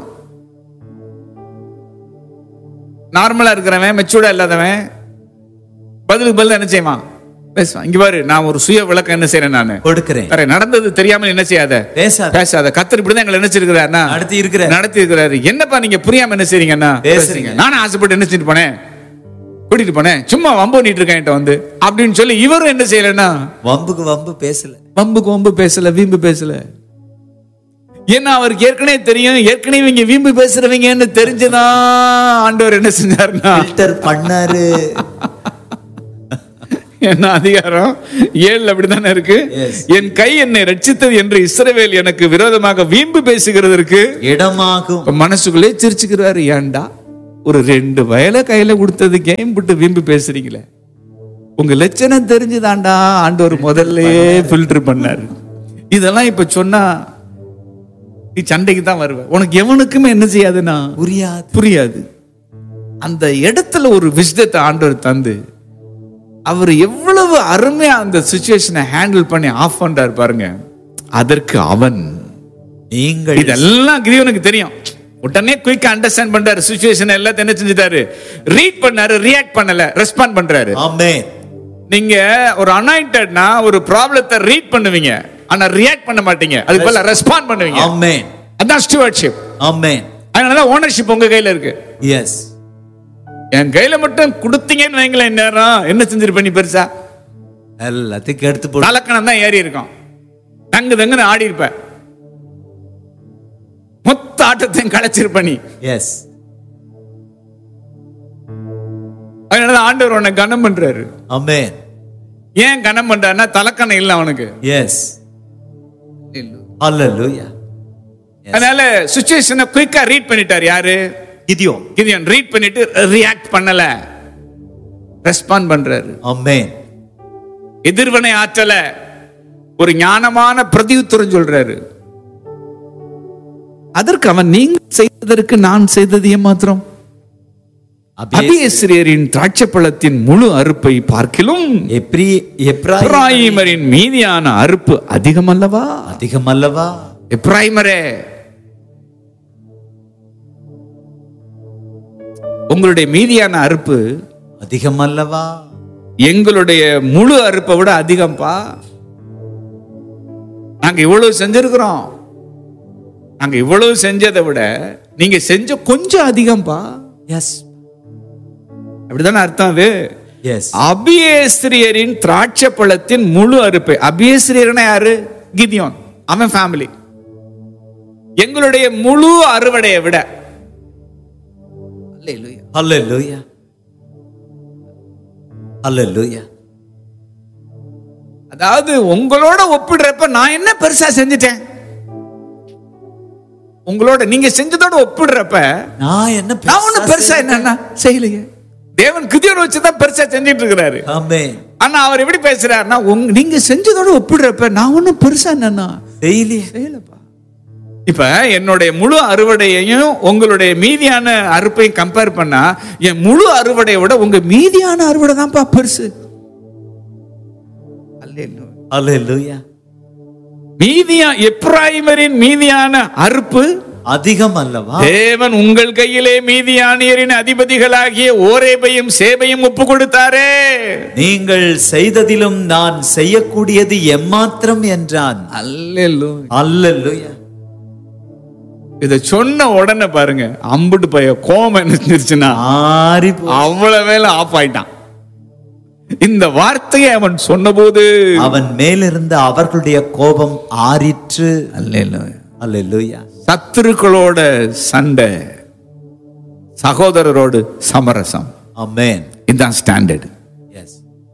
நார்மலா இருக்கிறவன், மெச்சூர்டா இல்லாதவன் பதிலுக்கு பதில் என்ன செய்வான்? பேசுவான். இங்க பாரு, நான் ஒரு சுய விளக்கம் என்ன செய்யறேன், நான் கொடுக்கிறேன். நடந்தது தெரியாம என்ன செய்யாத, பேசாத பேசாத. கத்தர் இப்படிதான் எங்களை நினைச்சிருக்கிறாரு, நடத்தி இருக்கிறார் நடத்தி இருக்கிறாரு. என்னப்பா நீங்க புரியாம என்ன செய்றீங்கன்னா பேசுறீங்க. நானும் ஆசைப்பட்டு என்ன செஞ்சுட்டு போனேன், கூட்டிட்டு போனேன், சும்மா வம்பு பண்ணிட்டு இருக்கேன் வந்து அப்படின்னு சொல்லி இவரும் என்ன செய்யலன்னா வம்புக்கு வம்பு பேசல, வம்புக்கு வம்பு பேசல, வீம்பு பேசல. ஏன்னா அவருக்கு ஏற்கனவே தெரியும், ஏற்கனவே இங்க வீம்பு பேசுறவங்கன்னு தெரிஞ்சுதான் ஆண்டவர் என்ன செஞ்சாருன்னா ஃபில்டர் பண்ணாரு. என்ன அதிகாரம் ஏழுல அப்படித்தானே இருக்கு. என் கை என்னை ரட்சித்தது என்று இஸ்ரவேல் எனக்கு விரோதமாக வீம்பு பேசுகிறதற்கு இடமாகும். மனசுக்குள்ளே சிரிச்சுக்கிறாரு. ஏன்டா ஒரு ரெண்டு வயலை கையில கொடுத்தது கேம் போட்டு வீம்பு பேசுறீங்களே, உங்க லட்சணம் தெரிஞ்சுதாண்டா ஆண்டவர் முதல்ல ஃபில்டர் பண்ணாரு. இதெல்லாம் இப்ப சொன்னா நீ சண்டைக்கு தான் வருவ, உனக்கு எவனுக்குமே என்ன செய்யாதுன்னா புரியாது புரியாது. அந்த இடத்துல ஒரு விஸ்டத்தை ஆண்டவர் தந்து அவர் எவ்வளவு அருமையா அந்த சிச்சுவேஷனை ஹேண்டில் பண்ணி ஆஃப் பண்றாரு பாருங்க. அதற்கு அவன் நீங்கள் இதெல்லாம் கிதியோனுக்கு தெரியும். உடனே குயிக்கா அண்டர்ஸ்டாண்ட் பண்றாரு சிச்சுவேஷன் எல்லாத்தையும். என்ன செஞ்சிட்டாரு? ரீட் பண்ணாரு, ரியாக்ட் பண்ணல, ரெஸ்பாண்ட் பண்றாரு. ஆமென். நீங்க ஒரு அனாயிண்டட்னா ஒரு ப்ராப்ளத்தை ரீட் பண்ணுவீங்க, ஆனா ரியாக்ட் பண்ண மாட்டீங்க, அதுக்கு பதிலா ரெஸ்பாண்ட் பண்ணுவீங்க. ஆமென். அதான் ஸ்டூவர்ட்ஷிப். ஆமென். அதனால ஓனர்ஷிப் உங்க கையில இருக்கு. எஸ். என் கையில மட்டும் கொடுத்தீங்கன்னு வைங்களேன், நேரம் என்ன செஞ்சிருப்ப நீ பெருசா? எல்லாத்தையும் எடுத்து போட்டு தலக்கணம் தான் ஏறி இருக்கும், தங்கு தங்குன்னு ஆடி இருப்ப, மொத்த ஆட்டத்தையும் களைச்சிருப்ப நீ. எஸ். அதனால ஆண்டவர் உன்னை கனம் பண்றாரு. ஆமென். ஏன் கனம் பண்றாருன்னா தலக்கணம் இல்ல அவனுக்கு. எஸ். ஹalleluya. அதனால சிச்சுவேஷனை குயிக்கா ரீட் பண்ணிட்டார். யாரு? கிதியோன். கிதியோன் ரீட் பண்ணிட்டு ரியாக்ட் பண்ணல, ரெஸ்பாண்ட் பண்றாரு. ஆமென். எதிர்வினை ஆற்றல, ஒரு ஞானமான பிரதியுத்தரம் சொல்றாரு. அதற்கு அவன், நீங்க செய்ததற்கு நான் செய்தது ஏமாத்திரம்? அபியேஸ்ரியரின் திராட்சைப்பழத்தின் முழு அறுப்பை பார்க்கிலும் எப்பிராயீமரின் மீதியான அறுப்பு அதிகம் அல்லவா? அதிகம் அல்லவா? எப்பிராயீமரே, உங்களுடைய மீதியான அறுப்பு அதிகம் அல்லவா? எங்களுடைய முழு அறுப்பை விட அதிகம்பா. நாங்க இவ்வளவு செஞ்சிருக்கிறோம், நாங்க இவ்வளவு செஞ்சதை விட நீங்க செஞ்ச கொஞ்சம் அதிகம்பா. எஸ். அப்படிதானே அர்த்தம் அது? எஸ். அபியேஸ்ரியரின் திராட்சை பழத்தின் முழு அறுப்பை. அபியேஸ்ரியர்னா யாரு? கிதியோன், அவன் ஃபேமிலி. எங்களுடைய முழு அறுவடையை விட. ஹalleluya. ஹalleluya. அதாவது உங்களோட ஒப்பிடுறப்ப நான் என்ன பெருசா செஞ்சிட்டேன், உங்களோட நீங்க செஞ்சதோட ஒப்பிடுறப்ப நான் என்ன நான் ஒன்னும் பெருசா என்ன செய்யலையே. தேவன் கிதியோனை வச்சுதான் பெருசா செஞ்சிட்டு இருக்கிறாரு. ஆமென். ஆனா அவர் எப்படி பேசுறாருன்னா, நீங்க செஞ்சதோட ஒப்பிடுறப்ப நான் ஒன்னும் பெருசா என்னன்னா செய்யலையே செய்யலப்பா. இப்ப என்னுடைய முழு அறுவடையையும் உங்களுடைய மீதியான அறுப்பையும் கம்பேர் பண்ணா என் முழு அறுவடையை விட உங்க மீதியான அறுவடை தான்ப்பா பெருசு. ஹalleluya. மீதியா எப்பிராயீமரின் மீதியான அறுப்பு அதிகம் அல்லவா? தேவன் உங்கள் கையிலே மீதியானியரின் அதிபதிகளாகிய ஓரேபையும் சேபையும் ஒப்பு கொடுத்தாரே. நீங்கள் செய்ததிலும் நான் செய்யக்கூடியது எம்மாத்திரம் என்றான். அல்லேலூயா. அல்லேலூயா. இத சொன்ன உடனே பாருங்க, அம்புட்டு பைய கோபம் என்ன செஞ்சிருச்சுன்னா ஆறி அவ்வளவு வேலை ஆஃப் ஆயிட்டான். இந்த வார்த்தையை அவன் சொன்னபோது அவன் மேலிருந்த அவர்களுடைய கோபம் ஆறிற்று. அல்லேலூயா. அல்லேலூயா. சத்துருக்களோட சண்டை, சகோதரரோடு சமரசம். ஆமென். இதுதான் ஸ்டாண்டர்ட். எஸ்.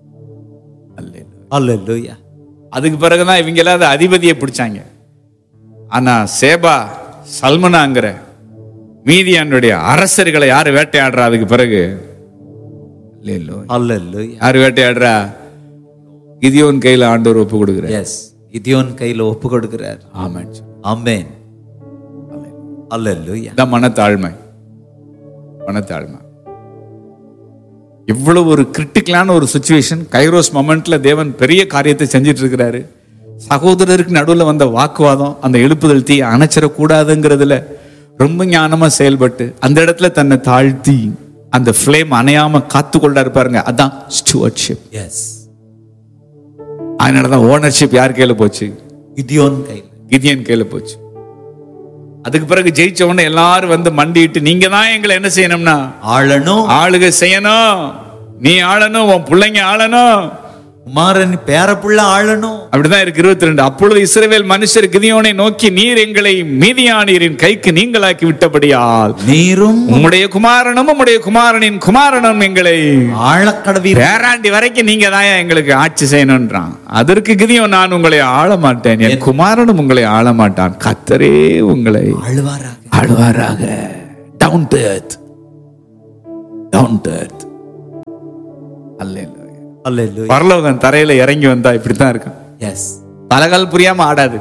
அல்லேலூயா. அதுக்கு பிறகுதான் இவங்க எல்லாம் அதிபதியை பிடிச்சாங்க. ஆனா சேபா சல்மனாங்கிற மீதியானுடைய அரசர்களை யாரு வேட்டையாடுறா? அதுக்கு பிறகு அல்லேலூயா. யாரு வேட்டையாடுறா? கிதியோன் கையில ஆண்டவர் ஒப்பு கொடுக்கிறார். எஸ். கிதியோன் கையில ஒப்பு கொடுக்கிறார். ஆமென். ஆமென். அல்லேலூயா. இந்த மனத்தாழ்மை, மனத்தாழ்மை இவ்வளவு ஒரு கிரிட்டிக்கலான ஒரு சிச்சுவேஷன். கைரோஸ் மொமெண்ட்ல தேவன் பெரிய காரியத்தை செஞ்சிட்டு இருக்கிறாரு. சகோதரருக்கு நடுவில் வந்த வாக்குவாதம், அந்த எழுப்புதல் தீ அணைச்சிடக்கூடாதுங்கிறதுல ரொம்ப ஞானமா செயல்பட்டு அந்த இடத்துல தன்னை தாழ்த்தி அந்த ஃப்ளேம் அணையாம காத்து கொள்ளாரு பாருங்க. அதான் ஸ்டூவர்ட்ஷிப். எஸ். அதனாலதான் ஓனர்ஷிப் யார் கையில போச்சு? கிதியோன் கையில, கிதியோன் கையில போச்சு. அதுக்கு பிறகு ஜெயிச்ச உடனே எல்லாரும் வந்து மண்டிட்டு, நீங்க தான் எங்களை என்ன செய்யணும்னா ஆளணும், ஆளுகை செய்யணும், நீ ஆளணும், உன் பிள்ளைங்க ஆளணும், குமாரன் பேரப்புள்ள ஆளணும். அப்படிதான் இருக்கு. இருபத்தி ரெண்டு. அப்பொழுது இஸ்ரவேல் மனுஷர் கிதியோனை நோக்கி, நீர் எங்களை மீதியானியரின் கைக்கு நீங்களாக்கி விட்டபடியால் நீரும் உம்முடைய குமாரனும் உம்முடைய குமாரனின் குமாரனும் எங்களை ஆளக்கடவீர். பேராண்டி வரைக்கும் நீங்க தான் எங்களுக்கு ஆட்சி செய்யணும்ன்றான். அதற்கு கிதியோன், நான் உங்களை ஆள மாட்டேன், என் குமாரனும் உங்களை ஆள மாட்டான், கர்த்தரே உங்களை ஆளுவாராக. ஆளுவாராக. Down to earth, down to earth. அல்லேலூயா. அல்லேலூயா. பரலோகம் தரையில இறங்கி வந்தா இப்படித்தான் இருக்கும். எஸ். தலகால் புரியாம ஆடாது.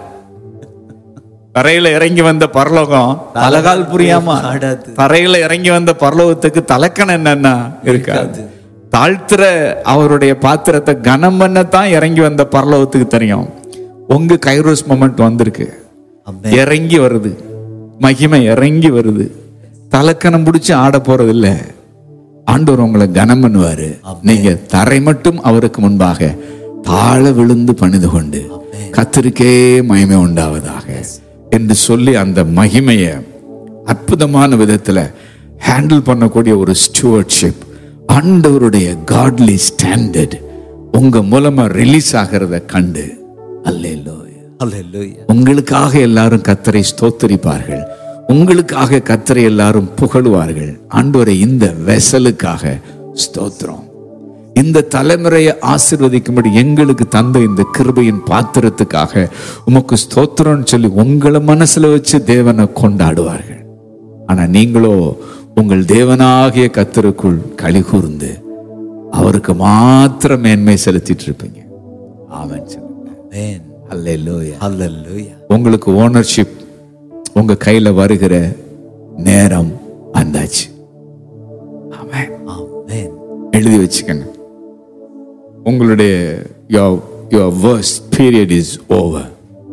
தரையில இறங்கி வந்த பரலோகம் தலகால் புரியாம ஆடாது. தரையில இறங்கி வந்த பரலோகத்துக்கு தலக்கணம் என்னன்னா இருக்காது. தாழ்த்துற அவருடைய பாத்திரத்தை கனம் பண்ணத்தான் இறங்கி வந்த பரலோகத்துக்கு தெரியும். உங்க கைரோஸ் மொமெண்ட் வந்திருக்கு, இறங்கி வருது, மகிமை இறங்கி வருது. தலக்கணம் பிடிச்சு ஆட போறது இல்ல. ஆண்டவர் உங்களை கனம் பண்ணுவாரு. நீங்க தரை மட்டும் அவருக்கு முன்பாக தாழ விழுந்து பணிந்து கொண்டு கர்த்தருக்கே மகிமை உண்டாவதாக என்று சொல்லி அந்த மகிமைய அற்புதமான விதத்துல ஹேண்டில் பண்ணக்கூடிய ஒரு ஸ்டூவர்ட்ஷிப், ஆண்டவருடைய காட்லி ஸ்டாண்டர்ட் உங்க மூலமா ரிலீஸ் ஆகிறத கண்டு அல்லேலூயா, அல்லேலூயா. உங்களுக்காக எல்லாரும் கர்த்தரை ஸ்தோத்திரிப்பார்கள், உங்களுக்காக கர்த்தரை எல்லாரும் புகழுவார்கள். ஆண்டவரே, இந்த வெசலுக்காக ஸ்தோத்திரம். இந்த தலைமுறையை ஆசீர்வதிக்கும்படி எங்களுக்கு தந்த இந்த கிருபையின் பாத்திரத்துக்காக உமக்கு ஸ்தோத்திரம்னு சொல்லி உங்களை மனசுல வச்சு தேவனை கொண்டாடுவார்கள். ஆனா நீங்களோ உங்கள் தேவனாகிய கர்த்தருக்குள் களி கூர்ந்து அவருக்கு மாத்திரம் மேன்மை செலுத்திட்டு இருப்பீங்க. ஆமென் சொல்லுங்க. அல்லேலூயா, அல்லேலூயா. உங்களுக்கு ஓனர்ஷிப் உங்க கையில வருகிற நேரம் வந்தாச்சு. ஆமென், ஆமென். எழுதி வச்சுக்கங்க. உங்களுடைய your your worst period is over.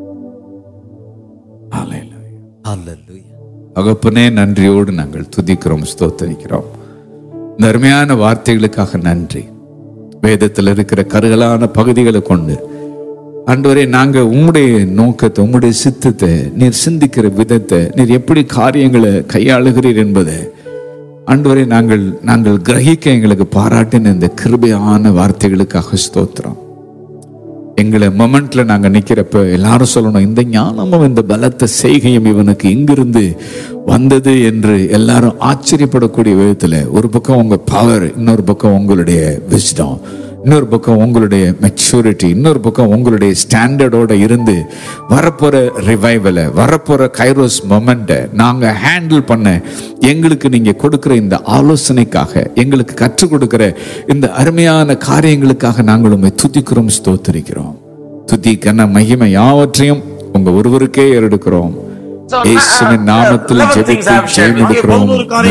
Hallelujah. அல்லேலூயா. தகப்பனே, நன்றியோடு நாங்கள் துதிக்கிறோம், ஸ்தோத்திரிக்கிறோம். இந்த அருமையான வார்த்தைகளுக்காக நன்றி. வேதத்தில் இருக்கிற கருகலான பகுதிகளை கொண்டு ஆண்டவரே, நாங்க உம்முடைய நோக்கத்தை, உம்முடைய சித்தத்தை, நீர் சிந்திக்கிற விதத்தை, நீர் எப்படி காரியங்களை கையாளுகிறீர் என்பதை ஆண்டவரே நாங்கள் நாங்கள் கிரகிக்க எங்களுக்கு பாராட்டின இந்த கிருபையான வார்த்தைகளுக்காக ஸ்தோத்திரம். எங்களை மொமெண்ட்ல நாங்க நிக்கிறப்ப எல்லாரும் சொல்லணும், இந்த ஞானமும் இந்த பலத்த செய்கையும் இவனுக்கு இங்கிருந்து வந்தது என்று எல்லாரும் ஆச்சரியப்படக்கூடிய விதத்துல ஒரு பக்கம் உங்க பவர், இன்னொரு பக்கம் உங்களுடைய விஸ்டம், இன்னொரு பக்கம் உங்களுடைய மெச்சூரிட்டி, இன்னொரு பக்கம் உங்களுடைய ஸ்டாண்டர்டோட இருந்து வரப்போற ரிவைவலை, வரப்போற கைரோஸ் மொமெண்ட்டை நாங்க ஹேண்டில் பண்ண எங்களுக்கு நீங்க கொடுக்கிற இந்த ஆலோசனைக்காக, எங்களுக்கு கற்றுக் கொடுக்கிற இந்த அருமையான காரியங்களுக்காக நாங்கள் உம்மை துதிக்கிறோம், ஸ்தோத்திரிக்கிறோம். துதி கன மகிமை யாவற்றையும் உங்க ஒருவருக்கே ஏறெடுக்கிறோம். இயேசுவின் நாமத்தில் ஜெபித்து ஜெயமெடுக்கிறோம்.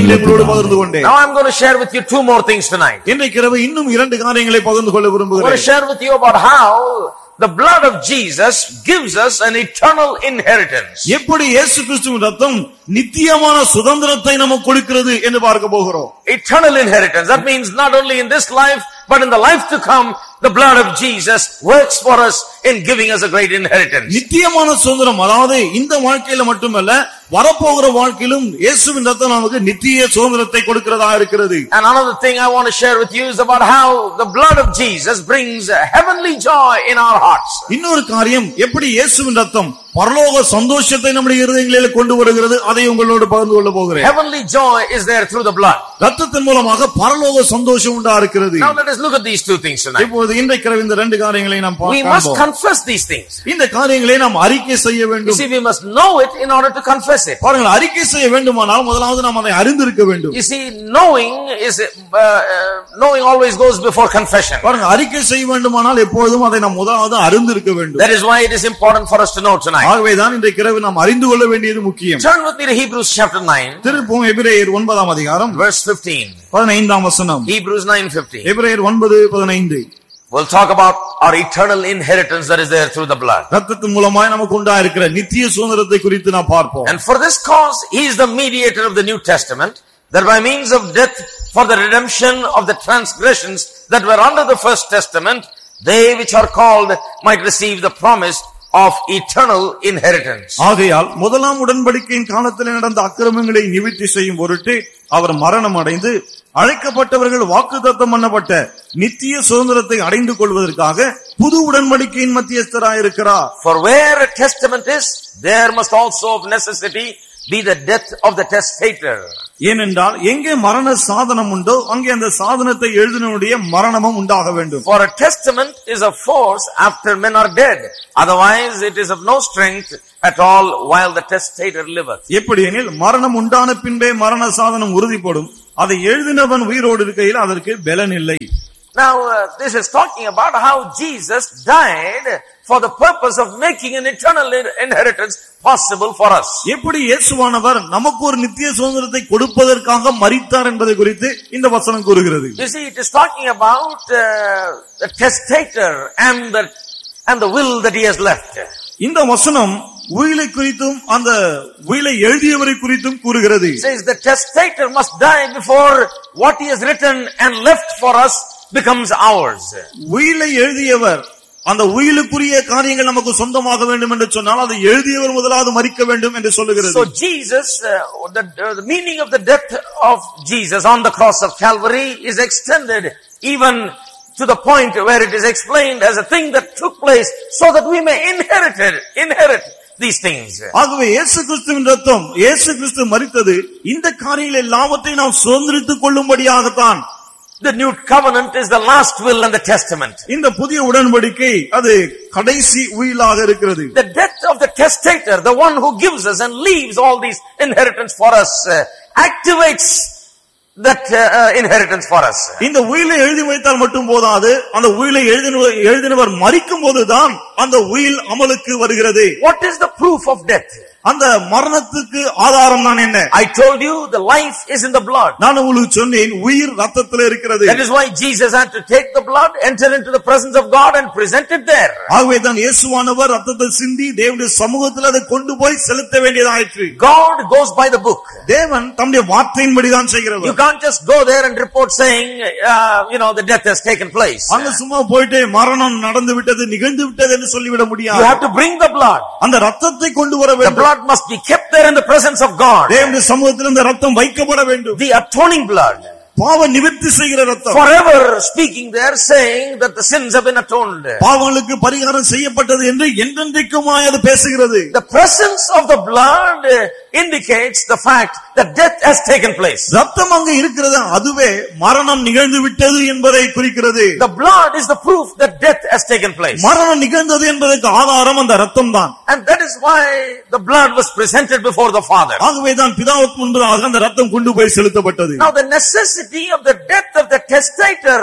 Now I'm going to share with you two more things tonight. இன்றைக்கு இரவு இன்னும் இரண்டு காரியங்களை பகிர்ந்து கொள்ள I want to விரும்புகிறேன். share with you about how the blood of Jesus gives us an eternal inheritance. எப்படி இயேசு கிறிஸ்துவின் ரத்தம் நித்தியமான சுதந்திரத்தை நமக்கு கொடுக்கிறது என்று பார்க்க போகிறோம். Eternal inheritance. That means not only in this life, but in the life to come, the blood of Jesus works for us in giving us a great inheritance. நித்தியமான சுதந்திரம், அதாவது இந்த வாழ்க்கையில மட்டுமல்ல வரப்போகிற வாழ்க்கையிலும் இயேசுவின் ரத்தம் நமக்கு நித்திய சுதந்திரத்தை கொடுக்கிறதா இருக்கிறது. And another thing I want to share with you is about how the blood of Jesus brings a heavenly joy in our hearts. இன்னொரு காரியம், எப்படி இயேசுவின் ரத்தம் பரலோக சந்தோஷத்தை நம்முடைய இருதயங்களில் கொண்டு வருகிறது, அதை உங்களோடு பகிர்ந்து கொள்ள போகிறேன். Heavenly joy is there through the blood. ரத்தத்தின் மூலமாக பரலோக சந்தோஷம் உண்டா இருக்கிறது. Now let us look at these two things tonight. இப்போது இன்றைக்கு இந்த ரெண்டு காரியங்களை நாம் We must பார்ப்போம். confess these things. இந்த காரியங்களை நாம் அறிக்கை செய்ய You வேண்டும். see, we must know it in order to confess it. பாருங்கள், அறிக்கை செய்ய வேண்டுமானால் முதலாவது நாம் அதை அறிந்திருக்க வேண்டும். You see, knowing is uh, uh, knowing always goes before confession. பாருங்கள், அறிக்கை செய்ய வேண்டுமானால் எப்பொழுதும் அதை நாம் முதலாவது அறிந்திருக்க வேண்டும். That is why it is important for us to know tonight. ஆகவேதான் இன்றைக்கு இரவு நாம் அறிந்து கொள்ள வேண்டியது முக்கியம். Turn with me to Hebrews chapter nine, திருப்பும் எபிரேயர் ஒன்பதாம் அதிகாரம் verse fifteen. பதினைந்தாம் வசனம். Hebrews nine fifteen. எபிரேயர் ஒன்பது பதினைந்து. We'll talk about our eternal inheritance that is there through the blood. ரத்தத்தின் மூலமாய் நமக்கு உண்டாயிருக்கிற நித்திய சுதந்திரத்தை குறித்து நாம் பார்ப்போம். And for this cause he is the mediator of the New Testament, that by means of death for the redemption of the transgressions that were under the first testament, they which are called might receive the promise of eternal inheritance. ஆகையால் முதலாம் உடன்படிக்கையின் காலத்தில் நடந்த அக்கிரமங்களை நிவர்த்தி செய்யும் பொருட்டு அவர் மரணம் அடைந்து அழைக்கப்பட்டவர்கள் வாக்குத்தத்தம் பண்ணப்பட்ட நித்திய சுதந்திரத்தை அடைந்து கொள்வதற்காக புது உடன்படிக்கையின் மத்தியஸ்தராயிருக்கிறார். For where a testament is, there must also of necessity be the death of the testator. ஏனென்றால் எங்கே மரண சாதனம் உண்டோ அங்கே அந்த சாதனத்தை எழுதினவனுடைய மரணமும் உண்டாக வேண்டும். For a testament is of force after men are dead. Otherwise it is of no strength at all while the testator liveth. எப்படி எனில் மரணம் உண்டான பின்பே மரண சாதனம் உறுதிப்படும். அதை எழுதினவன் உயிரோடு இருக்கையில் அதற்கு பலன் இல்லை. Now uh, this is talking about how Jesus died for the purpose of making an eternal inheritance possible for us. எப்படி இயேசுவானவர் நமக்கு ஒரு நித்திய சுதந்திரத்தை கொடுப்பதற்காக மரித்தார் என்பதை குறித்து இந்த வசனம் கூறுகிறது. You see, it is talking about uh, the testator and the and the will that he has left. இந்த வசனம் உயிலை குறித்தும் அந்த உயிலை எழுதியவரை குறித்தும் கூறுகிறது. It says the testator must die before what he has written and left for us becomes ours. உயிலை எழுதியவர் அந்த உயிலுக்குரிய காரியங்கள் நமக்கு சொந்தமாக வேண்டும் என்று சொன்னால் அதை எழுதியவர் முதலாவது மரிக்க வேண்டும் என்று சொல்லுகிறது. So Jesus, uh, the, the meaning of the death of Jesus on the cross of Calvary is extended even to the point where it is explained as a thing that took place so that we may inherit it, inherit these things. ஆகவே இயேசு கிறிஸ்துவின் இரத்தம், இயேசு கிறிஸ்து மரித்தது இந்த காரியங்கள் எல்லாவற்றையும் நாம் சுதந்திரித்துக் கொள்ளும்படியாகத்தான். The new covenant is the last will and the testament. இந்த புதிய உடன்படிக்கை அது கடைசி உயிலாக இருக்கிறது. The death of the testator, the one who gives us and leaves all these inheritance for us, uh, activates that uh, inheritance for us. இந்த உயிலை எழுதி வைத்தால் மட்டும் போதாது, அந்த உயிலை எழுதினவர் மரிக்கும் போதுதான் அந்த உயில் அமலுக்கு வருகிறது. What is the proof of death? அந்த மரணத்துக்கு ஆதாரம் தான் என்ன? I told you the life is in the blood. நான் உங்களுக்கு சொன்னேன் உயிர் இரத்தத்தில் இருக்கிறது. That is why Jesus had to take the blood, enter into the presence of God and present it there. ஆகவே தான் இயேசுவானவர் இரத்தத்தை சிந்தி தேவனுடைய சமூகத்தில் அதை கொண்டு போய் செலுத்த வேண்டியதாயிற்று. God goes by the book. தேவன் தம்முடைய வார்த்தையின்படி தான் செய்கிறவர். You can't just go there and report saying uh, you know the death has taken place. அங்க சும்மா போயிட்டு மரணம் நடந்து விட்டது, நிகழ்ந்து விட்டது என்று சொல்லிவிட முடியாது. You have to bring the blood. அந்த இரத்தத்தை கொண்டு வர வேண்டும். The blood must be kept there in the presence of God. தேவனுடைய சமூகத்தில் அந்த இரத்தம் வைக்கப்பட வேண்டும். The atoning blood. பாவ நிவர்த்தி செய்கிற இரத்தம். Forever speaking there saying that the sins have been atoned. பாவங்களுக்கு பரிகாரம் செய்யப்பட்டது என்று என்றென்றைக்குமாய் அது பேசுகிறது. The presence of the blood indicates the fact that death has taken place. இரத்தம் அங்க இருக்கிறது, அதுவே மரணம் நிகழ்ந்து விட்டது என்பதை குறிக்கிறது. The blood is the proof that death has taken place. மரணம் நிகழ்ந்தது என்பதற்கு ஆதாரம் அந்த இரத்தம் தான். And that is why the blood was presented before the Father. ஆகவே தான் பிதாவுக்கு முன்பாக அந்த இரத்தம் கொண்டு போய் செலுத்தப்பட்டது. Now the necessity of the death of the testator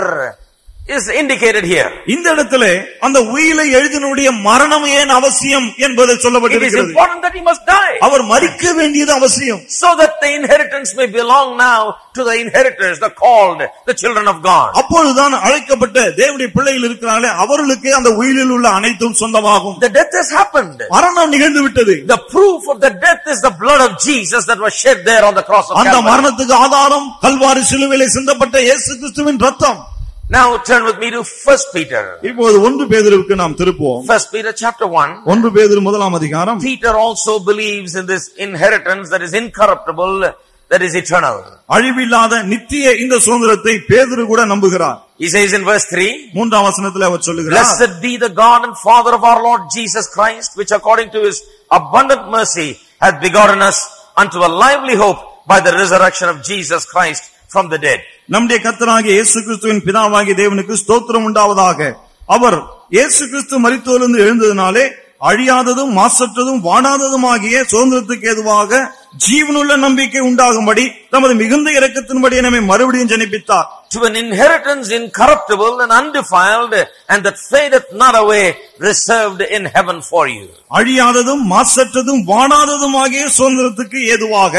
is indicated here. இந்த இடத்திலே அந்த உயிலை எழுதினுடைய மரணம் ஏன் அவசியம் என்பது சொல்லப்பட்டிருக்கிறது. It is important that he must die. அவர் மரிக்க வேண்டியது அவசியம். So that the inheritance may belong now to the inheritors, the called, the children of God. அப்பொழுதுதான் அழைக்கப்பட்ட தேவனுடைய பிள்ளைகள் இருக்கிறார்களே அவர்களுக்கு அந்த உயிலில் உள்ள அனைத்தும் சொந்தமாகும். The death has happened. மரணம் நிகழ்ந்து விட்டது. The proof of the death is the blood of Jesus that was shed there on the cross of Calvary. அந்த மரணத்துக்கு ஆதாரம் கல்வாரி சிலுவையிலே சிந்தப்பட்ட இயேசு கிறிஸ்துவின் இரத்தம். Now turn with me to First Peter. இப்போது ஒன்று பேதுருவுக்கு நாம் திருப்புவோம். First Peter chapter one. ஒன்று பேதுரு முதலாம் அதிகாரம். Peter also believes in this inheritance that is incorruptible, that is eternal. அழிவில்லாத நித்திய இந்த சுதந்திரத்தை பேதுரு கூட நம்புகிறார். He says in verse three, மூன்றாம் வசனத்தில் அவர் சொல்லுகிறார், Blessed be the God and Father of our Lord Jesus Christ, which according to his abundant mercy hath begotten us unto a lively hope by the resurrection of Jesus Christ from the dead. நம்முடைய கர்த்தராகிய இயேசு கிறிஸ்துவின் பிதாவாகிய தேவனுக்கு ஸ்தோத்திரம் உண்டாவதாக. அவர் இயேசு கிறிஸ்து மரித்தோரிலிருந்து எழுந்ததினாலே அழியாததும் மாசற்றதும் வாடாததுமாகிய சுதந்திரத்துக்கு ஏதுவாக ஜீவனுள்ள நம்பிக்கை உண்டாகும்படி தமது மிகுந்த இரக்கத்தின்படி நம்மை மறுபடியும் ஜனிப்பித்தார். To an inheritance incorruptible and undefiled, and that fadeth not away, reserved in heaven for you. அழியாததும் மாசற்றதும் வாடாததுமாகிய சுதந்திரத்துக்கு ஏதுவாக.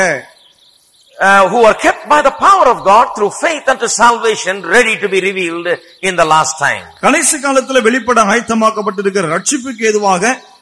Uh, who are kept by the power of God through faith unto salvation, ready to be revealed in the last time. கடைசி காலத்தில் வெளிப்பட ஆயத்தமாக்கப்பட்டிருக்கிற ரட்சிப்புக்கு ஏதுவாக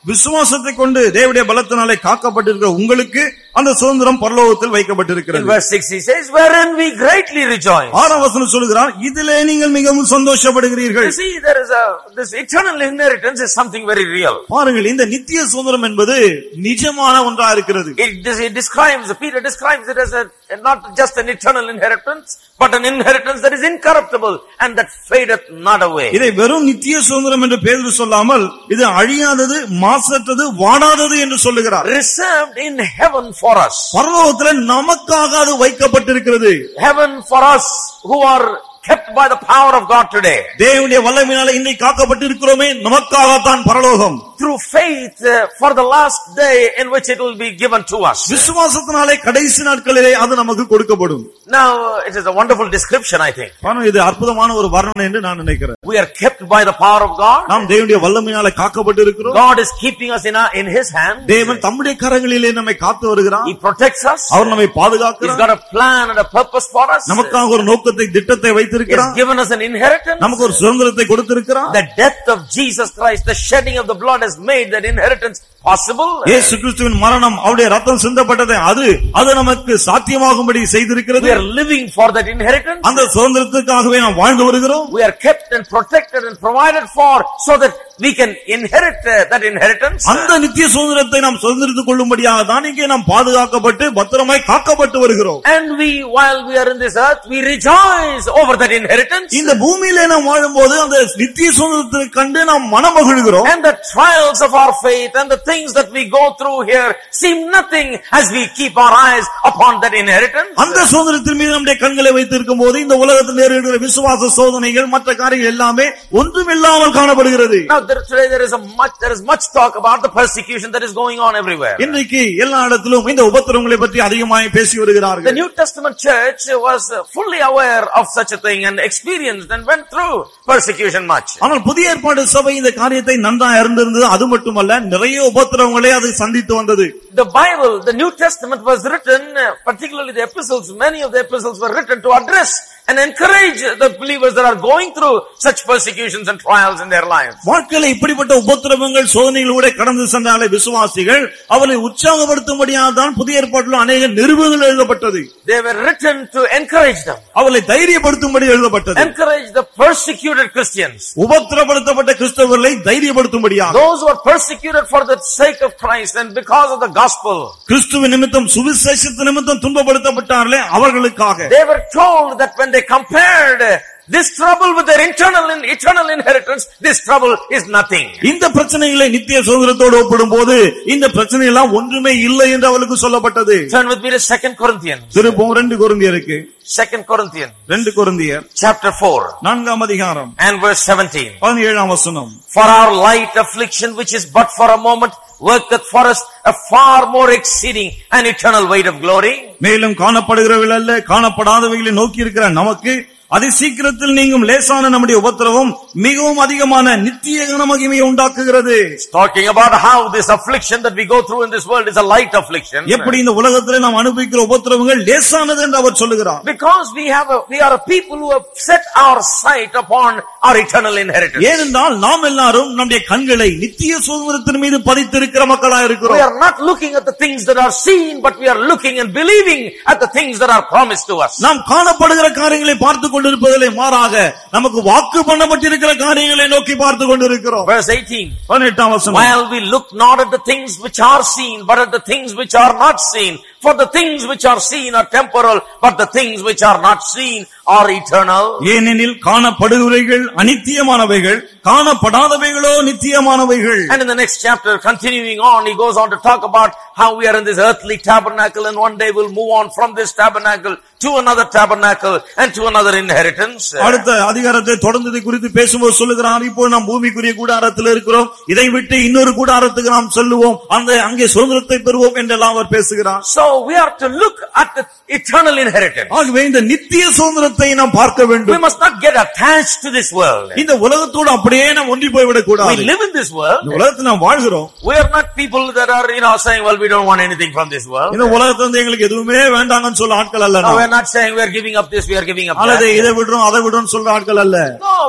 விசுவாசத்தை கொண்டு தேவனுடைய பலத்தினாலே காக்கப்பட்டிருக்கிற உங்களுக்கு அந்த சுதந்திரம் பரலோகத்தில் In வைக்கப்பட்டிருக்கிறது. verse six he says, wherein we greatly rejoice. ஆறாம் வசனம் சொல்கிறார், இதிலே நீங்கள் மிகவும் சந்தோஷப்படுகிறீர்கள். You see, there is a, this eternal inheritance is something very real. பாருங்கள், இந்த நித்திய சுதந்திரம் என்பது நிஜமான ஒன்றா இருக்கிறது. It, it describes, Peter describes it as a, not just an eternal inheritance, but an inheritance that is incorruptible and that fadeth not away. இதை வெறும் நித்திய சுதந்திரம் என்று பேதுரு சொல்லாமல் இது அழியாதது, மாசற்றது, வாடாதது என்று சொல்லுகிறார். Reserved in heaven for us. பரலோகத்தில் நமக்காக அது வைக்கப்பட்டிருக்கிறது. Heaven for us who are kept by the power of God today. தேவனுடைய வல்லமையினால இன்னைக்கு காக்கப்பட்டிருக்கிறோமே, நமக்காகத்தான் பரலோகம். Through faith uh, for the last day in which it will be given to us. விசுவாசத்தினாலே கடைசி நாட்களிலே அது நமக்கு கொடுக்கப்படும். Now it is a wonderful description, I think. பாருங்க, இது அற்புதமான ஒரு வர்ணனை என்று நான் நினைக்கிறேன். We are kept by the power of God. நாம் தேவனுடைய வல்லமையினால காக்கப்பட்டிருக்கிறோம். God is keeping us in our, in his hand. தேவன் தம்முடைய கரங்களிலே நம்மை காத்து வருகிறார். He protects us. அவர் நம்மை He's பாதுகாக்கிறார். got a plan and a purpose for us. நமக்காக ஒரு நோக்கத்தை, திட்டத்தை He வைத்திருக்கிறார். has given us an inheritance. நமக்கு ஒரு சுதந்திரத்தை கொடுத்திருக்கிறார். The death of Jesus Christ, the shedding of the blood has made that inheritance possible. இயேசு கிறிஸ்துவின் மரணம், அவருடைய ரத்தம் சிந்தப்பட்டது, அது அது நமக்கு சாத்தியமாகும்படி செய்திருக்கிறது. We are living for that inheritance. அந்த சுதந்திரத்துக்காகவே நாம் வாழ்ந்து வருகிறோம். We are kept and protected and provided for so that we can inherit uh, that inheritance. அந்த நித்திய சுதந்திரத்தை நாம் சுதந்திரித்துக் கொள்ளும்படியாக தான் இங்கே நாம் பாதுகாக்கப்பட்டு பத்திரமாய் காக்கப்பட்டு வருகிறோம். And we, while we are in this earth, we rejoice over that inheritance. இந்த பூமியிலே நாம் வாழும்போது அந்த நித்திய சுதந்திரத்தை கண்டு நாம் மனமகிழ்கிறோம். And the trials of our faith and the things that we go through here seem nothing as we keep our eyes upon that inheritance. அந்த சுதந்திரத்தின் மீது நம்முடைய கண்களை வைத்திருக்கும் போது இந்த உலகத்தில் நேரிடுகிற விசுவாச சோதனைகள், மற்ற காரியங்கள் எல்லாமே ஒன்றுமில்லாமல் காணப்படுகிறது. Now there, today there is a much there is much talk about the persecution that is going on everywhere. இன்றைக்கு எல்லா இடத்திலும் இந்த உபத்திரவங்களை பற்றி அதிகமாக பேசி The வருகிறார்கள். New Testament church was fully aware of such a thing and experienced and went through persecution much. ஆனால் புதிய ஏற்பாடு சபை இந்த காரியத்தை நன்றாக அறிந்திருந்தது. அது மட்டுமல்ல, நிறைய உபத்திரவங்களை அது சந்தித்து வந்தது. The Bible, the New Testament was written, particularly the epistles, many of the epistles were written to address and encourage the believers that are going through such persecutions and trials in their lives. வாழ்க்கையில இப்படிப்பட்ட உபத்திரவங்கள், சோதனைகளோட கடந்து சென்றாலே விசுவாசிகள் அவளை உற்சாகப்படுத்தும்படியாக தான் புதிய ஏற்பாட்டில் அநேக நிருபங்கள் எழுதப்பட்டது. They were written to encourage them. அவளை தைரியப்படுத்தும்படி எழுதப்பட்டது. Encourage the persecuted Christians. உபத்திரப்படுத்தப்பட்ட கிறிஸ்தவர்களை தைரியப்படுத்தும்படியாக. Those who are persecuted for the sake of Christ and because of the gospel. கிறிஸ்துவின் நிமித்தம், சுவிசேஷத்தின் நிமித்தம் துன்பப்படுத்தப்பட்டார்களே அவர்களுக்காக. They were told that when they compared this trouble with their internal and eternal inheritance, this trouble is nothing. இந்த பிரச்சனைகளை நித்திய சுதந்திரத்தோடு ஒப்பிடும்போது இந்த பிரச்சனை எல்லாம் ஒன்றுமே இல்லை என்று அவளுக்கு சொல்லப்பட்டது. Turn with me to Second Corinthians. திருப்பம் ரெண்டு கொரிந்தியருக்கு. Second Corinthians. ரெண்டு கொரிந்தியர் Chapter four. நான்காம் அதிகாரம் And verse seventeen. பதினேழாம் வசனம். For our light affliction, which is but for a moment, worketh for us a far more exceeding and eternal weight of glory. மேலும் காணப்படுகிறவைகள் அல்ல, காணப்படாதவைகளை நோக்கி இருக்கிற நமக்கு அதி சீக்கிரத்தில் நீங்கும் லேசான நம்முடைய உபத்திரவம் மிகவும் அதிகமான நித்திய கனமகிமையை உண்டாக்குகிறது. Talking about how this affliction that we go through in this world is a light affliction. எப்படி இந்த உலகத்திலே நாம் அனுபவிக்கிற உபத்திரவங்கள் லேசானது என்று அவர் சொல்லுகிறார். Because we have a, we are a people who have set our sight upon our eternal inheritance. ஏனென்றால் நாம் எல்லாரும் நம்முடைய கண்களை நித்திய சுதந்திரத்தின் மீது பதித்திருக்கிற மக்களாக இருக்கிறோம். We are not looking at the things that are seen, but we are looking and believing at the things that are promised to us. நாம் காணப்படுகிற காரியங்களை பார்த்து கொண்டிருப்பதிலே மாறாக நமக்கு வாக்கு பண்ணப்பட்டிருக்கிற காரியங்களை நோக்கி பார்த்து கொண்டிருக்கிறோம். Verse eighteen. பதினெட்டாம் வசனம். While we look not at the things which are seen, but at the things which are not seen. For the things which are seen are temporal, but the things which are not seen are eternal. ஏனெனில் காணப்படுகிறவைகள் அநித்தியமானவைகள், காணப்படாதவைகளோ நித்தியமானவைகள். And in the next chapter, continuing on, he goes on to talk about how we are in this earthly tabernacle and one day we'll move on from this tabernacle to another tabernacle and to another inheritance. அடுத்த அதிகாரத்தை தொடர்ந்ததை குறித்து பேசும்போது சொல்லுகிறார், இப்போ நாம் பூமிக்குரிய கூடாரத்தில் இருக்கிறோம், இதை விட்டு இன்னொரு கூடாரத்துக்கு நாம் செல்லுவோம், அந்த அங்கே சுதந்திரத்தை பெறுவோம் என்றெல்லாம் அவர் பேசுகிறார். So we are to look at the eternal inheritance. ஆகவே இந்த நித்திய சுதந்திரத்தை நாம் பார்க்க We வேண்டும். must not get attached to this world. இந்த உலகத்தோடு அப்படியே நாம் ஒன்றி போய்விடக் We கூடாது. live in this world. இந்த உலகத்தில் நாம் வாழ்கிறோம். We are not people that are, you know, saying, well, we don't want anything from this world. இந்த உலகத்துல இருந்து எங்களுக்கு எதுவுமே வேண்டாங்கன்னு சொல்ல ஆட்கள் அல்ல. No, we are not saying we are giving up this, we are giving up அல்லது that. இதை விடுறோம் அதை விடுறோம் சொல்ற ஆட்கள் அல்ல. No,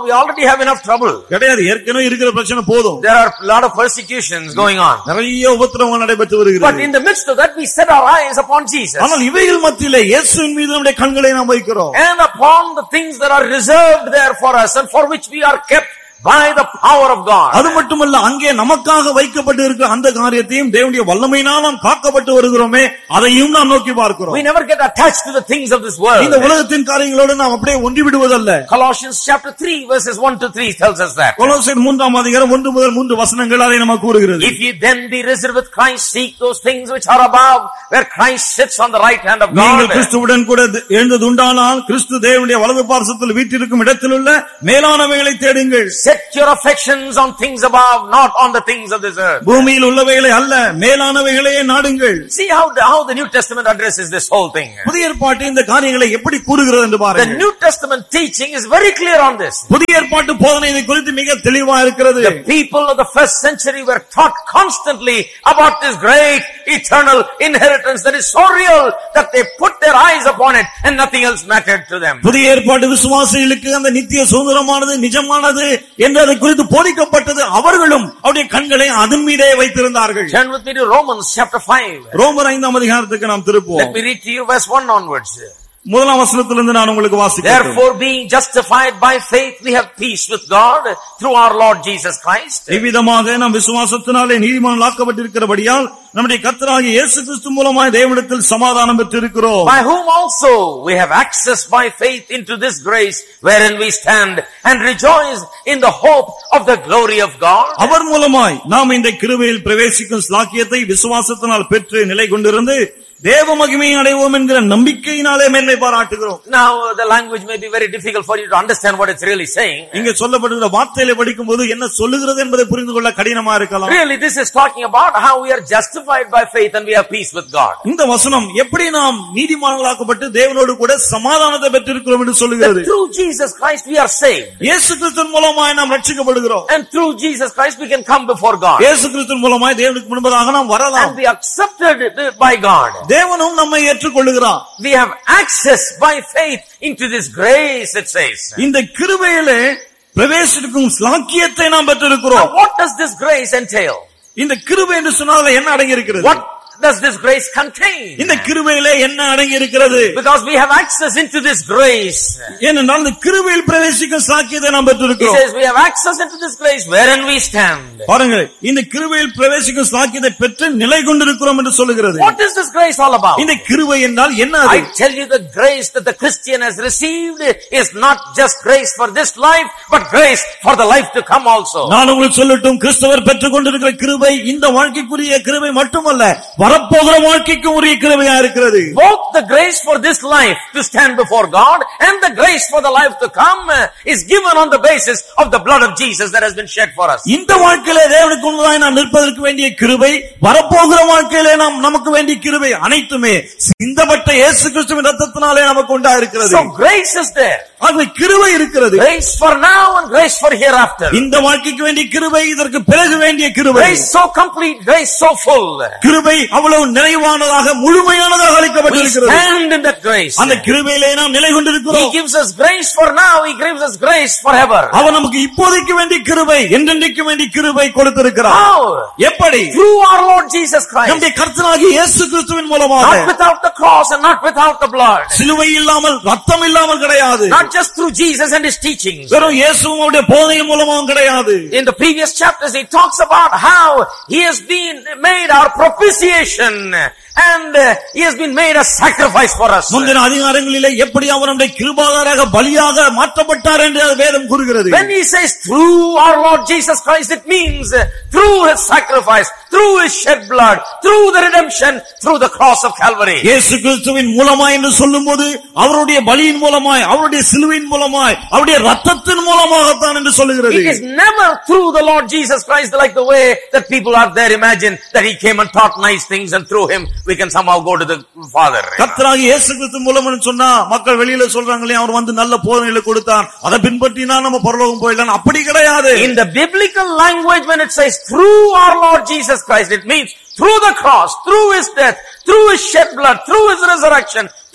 we already have enough trouble. கிடையாது, ஏற்கனவே இருக்கிற பிரச்சனை போதும். There are a lot of persecutions going on. நிறைய உபத்திரவங்கள் நடைபெற்று வருகிறது. But in the midst of that, we set our eyes upon Jesus. ஆனால் இவைகள் மத்தியிலே இயேசுவின் மீது நம்முடைய கண்களை நாம் வைக்கிறோம். And upon the things that are reserved there for us and for which we are kept by the power of God. அது மட்டுமல்ல, அங்கே நமக்காக வைக்கப்பட்டு இருக்கிற அந்த காரியத்தையும் தேவனுடைய வல்லமையினால் நாம் காக்கப்பட்டு வருகிறோமே, அதையும் நாம் நோக்கி பார்க்கிறோம். We never get attached to the things of this world. இந்த உலகத்தின் காரியங்களோடு நாம் அப்படியே ஒன்றி விடுவதல்ல. Colossians chapter three verses one to three tells us that. கொலோசியர் மூன்றாம் அதிகாரம் ஒன்று முதல் மூன்று வசனங்கள் அதை நமக்கு கூறுகிறது. If ye then be risen with Christ, seek those things which are above, where Christ sits on the right hand of God. நீங்கள் கிறிஸ்துவுடன் கூட எழுந்தது உண்டானால் கிறிஸ்து தேவனுடைய வலது பார்சத்தில் வீற்றிருக்கும் இடத்திலுள்ள மேலானவைகளை தேடுங்கள். Set your affections on things above, not on the things of this earth. பூமியில் உள்ளவைகளை அல்ல, மேலானவைகளையே நாடுங்கள். See how the, how the New Testament addresses this whole thing. புதிய ஏற்பாட்டு இந்த காரியங்களை எப்படி கூறுகிறது என்று The பாருங்கள். New Testament teaching is very clear on this. புதிய ஏற்பாட்டு போதனை இதை குறித்து மிக தெளிவா இருக்கிறது. The people of the first century were taught constantly about this great eternal inheritance that is so real that they put their eyes upon it and nothing else mattered to them. புதிய ஏற்பாட்டு விசுவாசிகளுக்கு அந்த நித்திய சுதந்திரமானது நிஜமானது என்று அதை குறித்து போதிக்கப்பட்டது. அவர்களும் அவருடைய கண்களை அதன் மீதே வைத்திருந்தார்கள். Turn with me to Romans chapter five. ரோமர் ஐந்தாம் அதிகாரத்துக்கு நாம் திருப்புவோம். Let me read to you verse one onwards. முதலாம் வசனத்திலிருந்து நான் உங்களுக்கு வாசிக்கிறேன். Therefore, being justified by faith, we have peace with God through our Lord Jesus Christ. இவ்விதமாக நாம் விசுவாசத்தினாலே நீதிமான்களாக்கப்பட்டிருக்கிறபடியால் நம்முடைய கர்த்தராகிய இயேசு கிறிஸ்து மூலமாய் தேவனிடத்தில் சமாதானம் பெற்றிருக்கிறோம். By whom also we have access by faith into this grace wherein we stand and rejoice in the hope of the glory of God. அவர் மூலமாய் நாம் இந்த கிருபையில் பிரவேசிக்கும் ஸ்லாக்கியத்தை விசுவாசத்தினால் பெற்று நிலை கொண்டிருந்து தேவ மகிமையை அடைவோம் என்கிற நம்பிக்கையினாலே மேன்மை பாராட்டுகிறோம். Now the language may be very difficult for you to understand what it's really saying. இங்கே சொல்லப்படுகிற வார்த்தைகளை படிக்கும்போது என்ன சொல்லுகிறது என்பதை புரிந்து கொள்ள கடினமா இருக்கலாம். Really, this is talking about how we are justified by faith and we have peace with God. இந்த வசனம் எப்படி நாம் நீதிமான்களாக்கப்பட்டு தேவனோடு கூட சமாதானத்தை பெற்றிருக்கிறோம் என்று சொல்லுகிறது. Through Jesus Christ we are saved. இயேசு கிறிஸ்துவின் மூலமாய் நாம் ரட்சிக்கப்படுகிறோம். And through Jesus Christ we can come before God. இயேசு கிறிஸ்துவின் மூலமாய் தேவனுக்கு முன்பாக நாம் வரலாம். And be accepted by God. தேவனும் நம்மை ஏற்றுக்கொள்கிறார். We have access by faith into this grace, it says. இந்த கிருபையிலே பிரவேசிக்கும் ஸ்லாக்கியத்தை நாம் பெற்றிருக்கிறோம். Now what does this grace entail? இந்த கிருபை என்று சொன்னால் என்ன அடங்கி இருக்கிறது? What does this grace contain? இந்த கிருபையிலே என்ன அடங்கி இருக்கிறது? Because we have access into this grace. ஏனென்றால் இந்த கிருபையில் பிரவேசிக்கும் ஸ்லாக்கியத்தை நாம் He பெற்றிருக்கிறோம். says we have access into this grace wherein we stand. பாருங்கள், இந்த கிருபையில் பிரவேசிக்கும் ஸ்லாக்கியத்தை பெற்று நிலை கொண்டிருக்கிறோம் என்று சொல்லுகிறது. What is this grace all about? இந்த கிருபை என்றால் என்ன அது? I tell you, the grace that the Christian has received is not just grace for this life, but grace for the life to come also. நான் உங்களுக்கு சொல்லட்டும், கிறிஸ்தவர் பெற்றுக் கொண்டிருக்கிற கிருபை இந்த வாழ்க்கைக்குரிய கிருபை மட்டுமல்ல, வரப்போகிற வாழ்க்கைக்கு உரிய கிருபையா இருக்கிறது. Both the grace for this life to stand before God and the grace for the life to come is given on the basis of the blood of Jesus that has been shed for us. இந்த வாழ்க்கையிலே தேவனுக்கு முன்பாக நாம் நிற்பதற்கு வேண்டிய கிருபை, வரப்போகிற வாழ்க்கையிலே நாம் நமக்கு வேண்டிய கிருபை அனைத்துமே சிந்தப்பட்ட இயேசு கிறிஸ்துவின் இரத்தத்தினாலே நமக்கு உண்டா இருக்கிறது. So grace is there. ஆகவே கிருபை இருக்கிறது. Grace for now and grace for hereafter. இந்த வாழ்க்கைக்கு வேண்டிய கிருபை, இதற்கு பிறகு வேண்டிய கிருபை. Grace so complete, grace so full. கிருபை அவ்வளவு நிறைவானதாக முழுமையானதாக We அளிக்கப்பட்டிருக்கிறது. stand in that grace. அந்த கிருபையிலே நாம் நிலை He கொண்டிருக்கிறோம். gives us grace for now, He gives us grace forever. அவர் நமக்கு இப்போதைக்கு வேண்டிய கிருபை, என்றென்றைக்கு வேண்டிய கிருபை கொடுத்திருக்கிறார். How? எப்படி? Through our Lord Jesus Christ. நம்முடைய கர்த்தராகிய இயேசு கிறிஸ்துவின் மூலமாக. Not without the cross and not without the blood. சிலுவை இல்லாமல், ரத்தம் இல்லாமல் கிடையாது. Not just through Jesus and His teachings. வெறும் இயேசுவும் அவருடைய போதனையின் மூலமாகவும் கிடையாது. In the previous chapters, he talks about how he has been made our propitiation and uh, he has been made a sacrifice for us. முந்தின அதிகாரங்களிலே எப்படி அவர் நம்முடைய கிருபாதாராக பலியாக மாற்றப்பட்டார் என்று வேதம் கூறுகிறது. When he says through our Lord Jesus Christ, it means uh, through his sacrifice, through his shed blood, through the redemption, through the cross of Calvary. இயேசு கிறிஸ்துவின் மூலமாய் என்று சொல்லும்போது அவருடைய பலியின் மூலமாய், அவருடைய சிலுவையின் மூலமாய், அவருடைய இரத்தத்தின் மூலமாகத்தான் என்று சொல்லுகிறது. It is never through the Lord Jesus Christ like the way that people out there imagine that he came and taught nice things and through him we can somehow go to the Father. கர்த்தராகிய இயேசு கிறிஸ்து மூலம்னு சொன்னா மக்கள் வெளியில சொல்றாங்களே அவர் வந்து நல்ல போதனைகளை கொடுத்தான், அதை பின்பற்றினா நம்ம பரலோகம் போயிடலாம். அப்படி கிடையாது. In the biblical language, when it says through our Lord Jesus Christ, it means through the cross, through his death, through his shed blood, through his resurrection,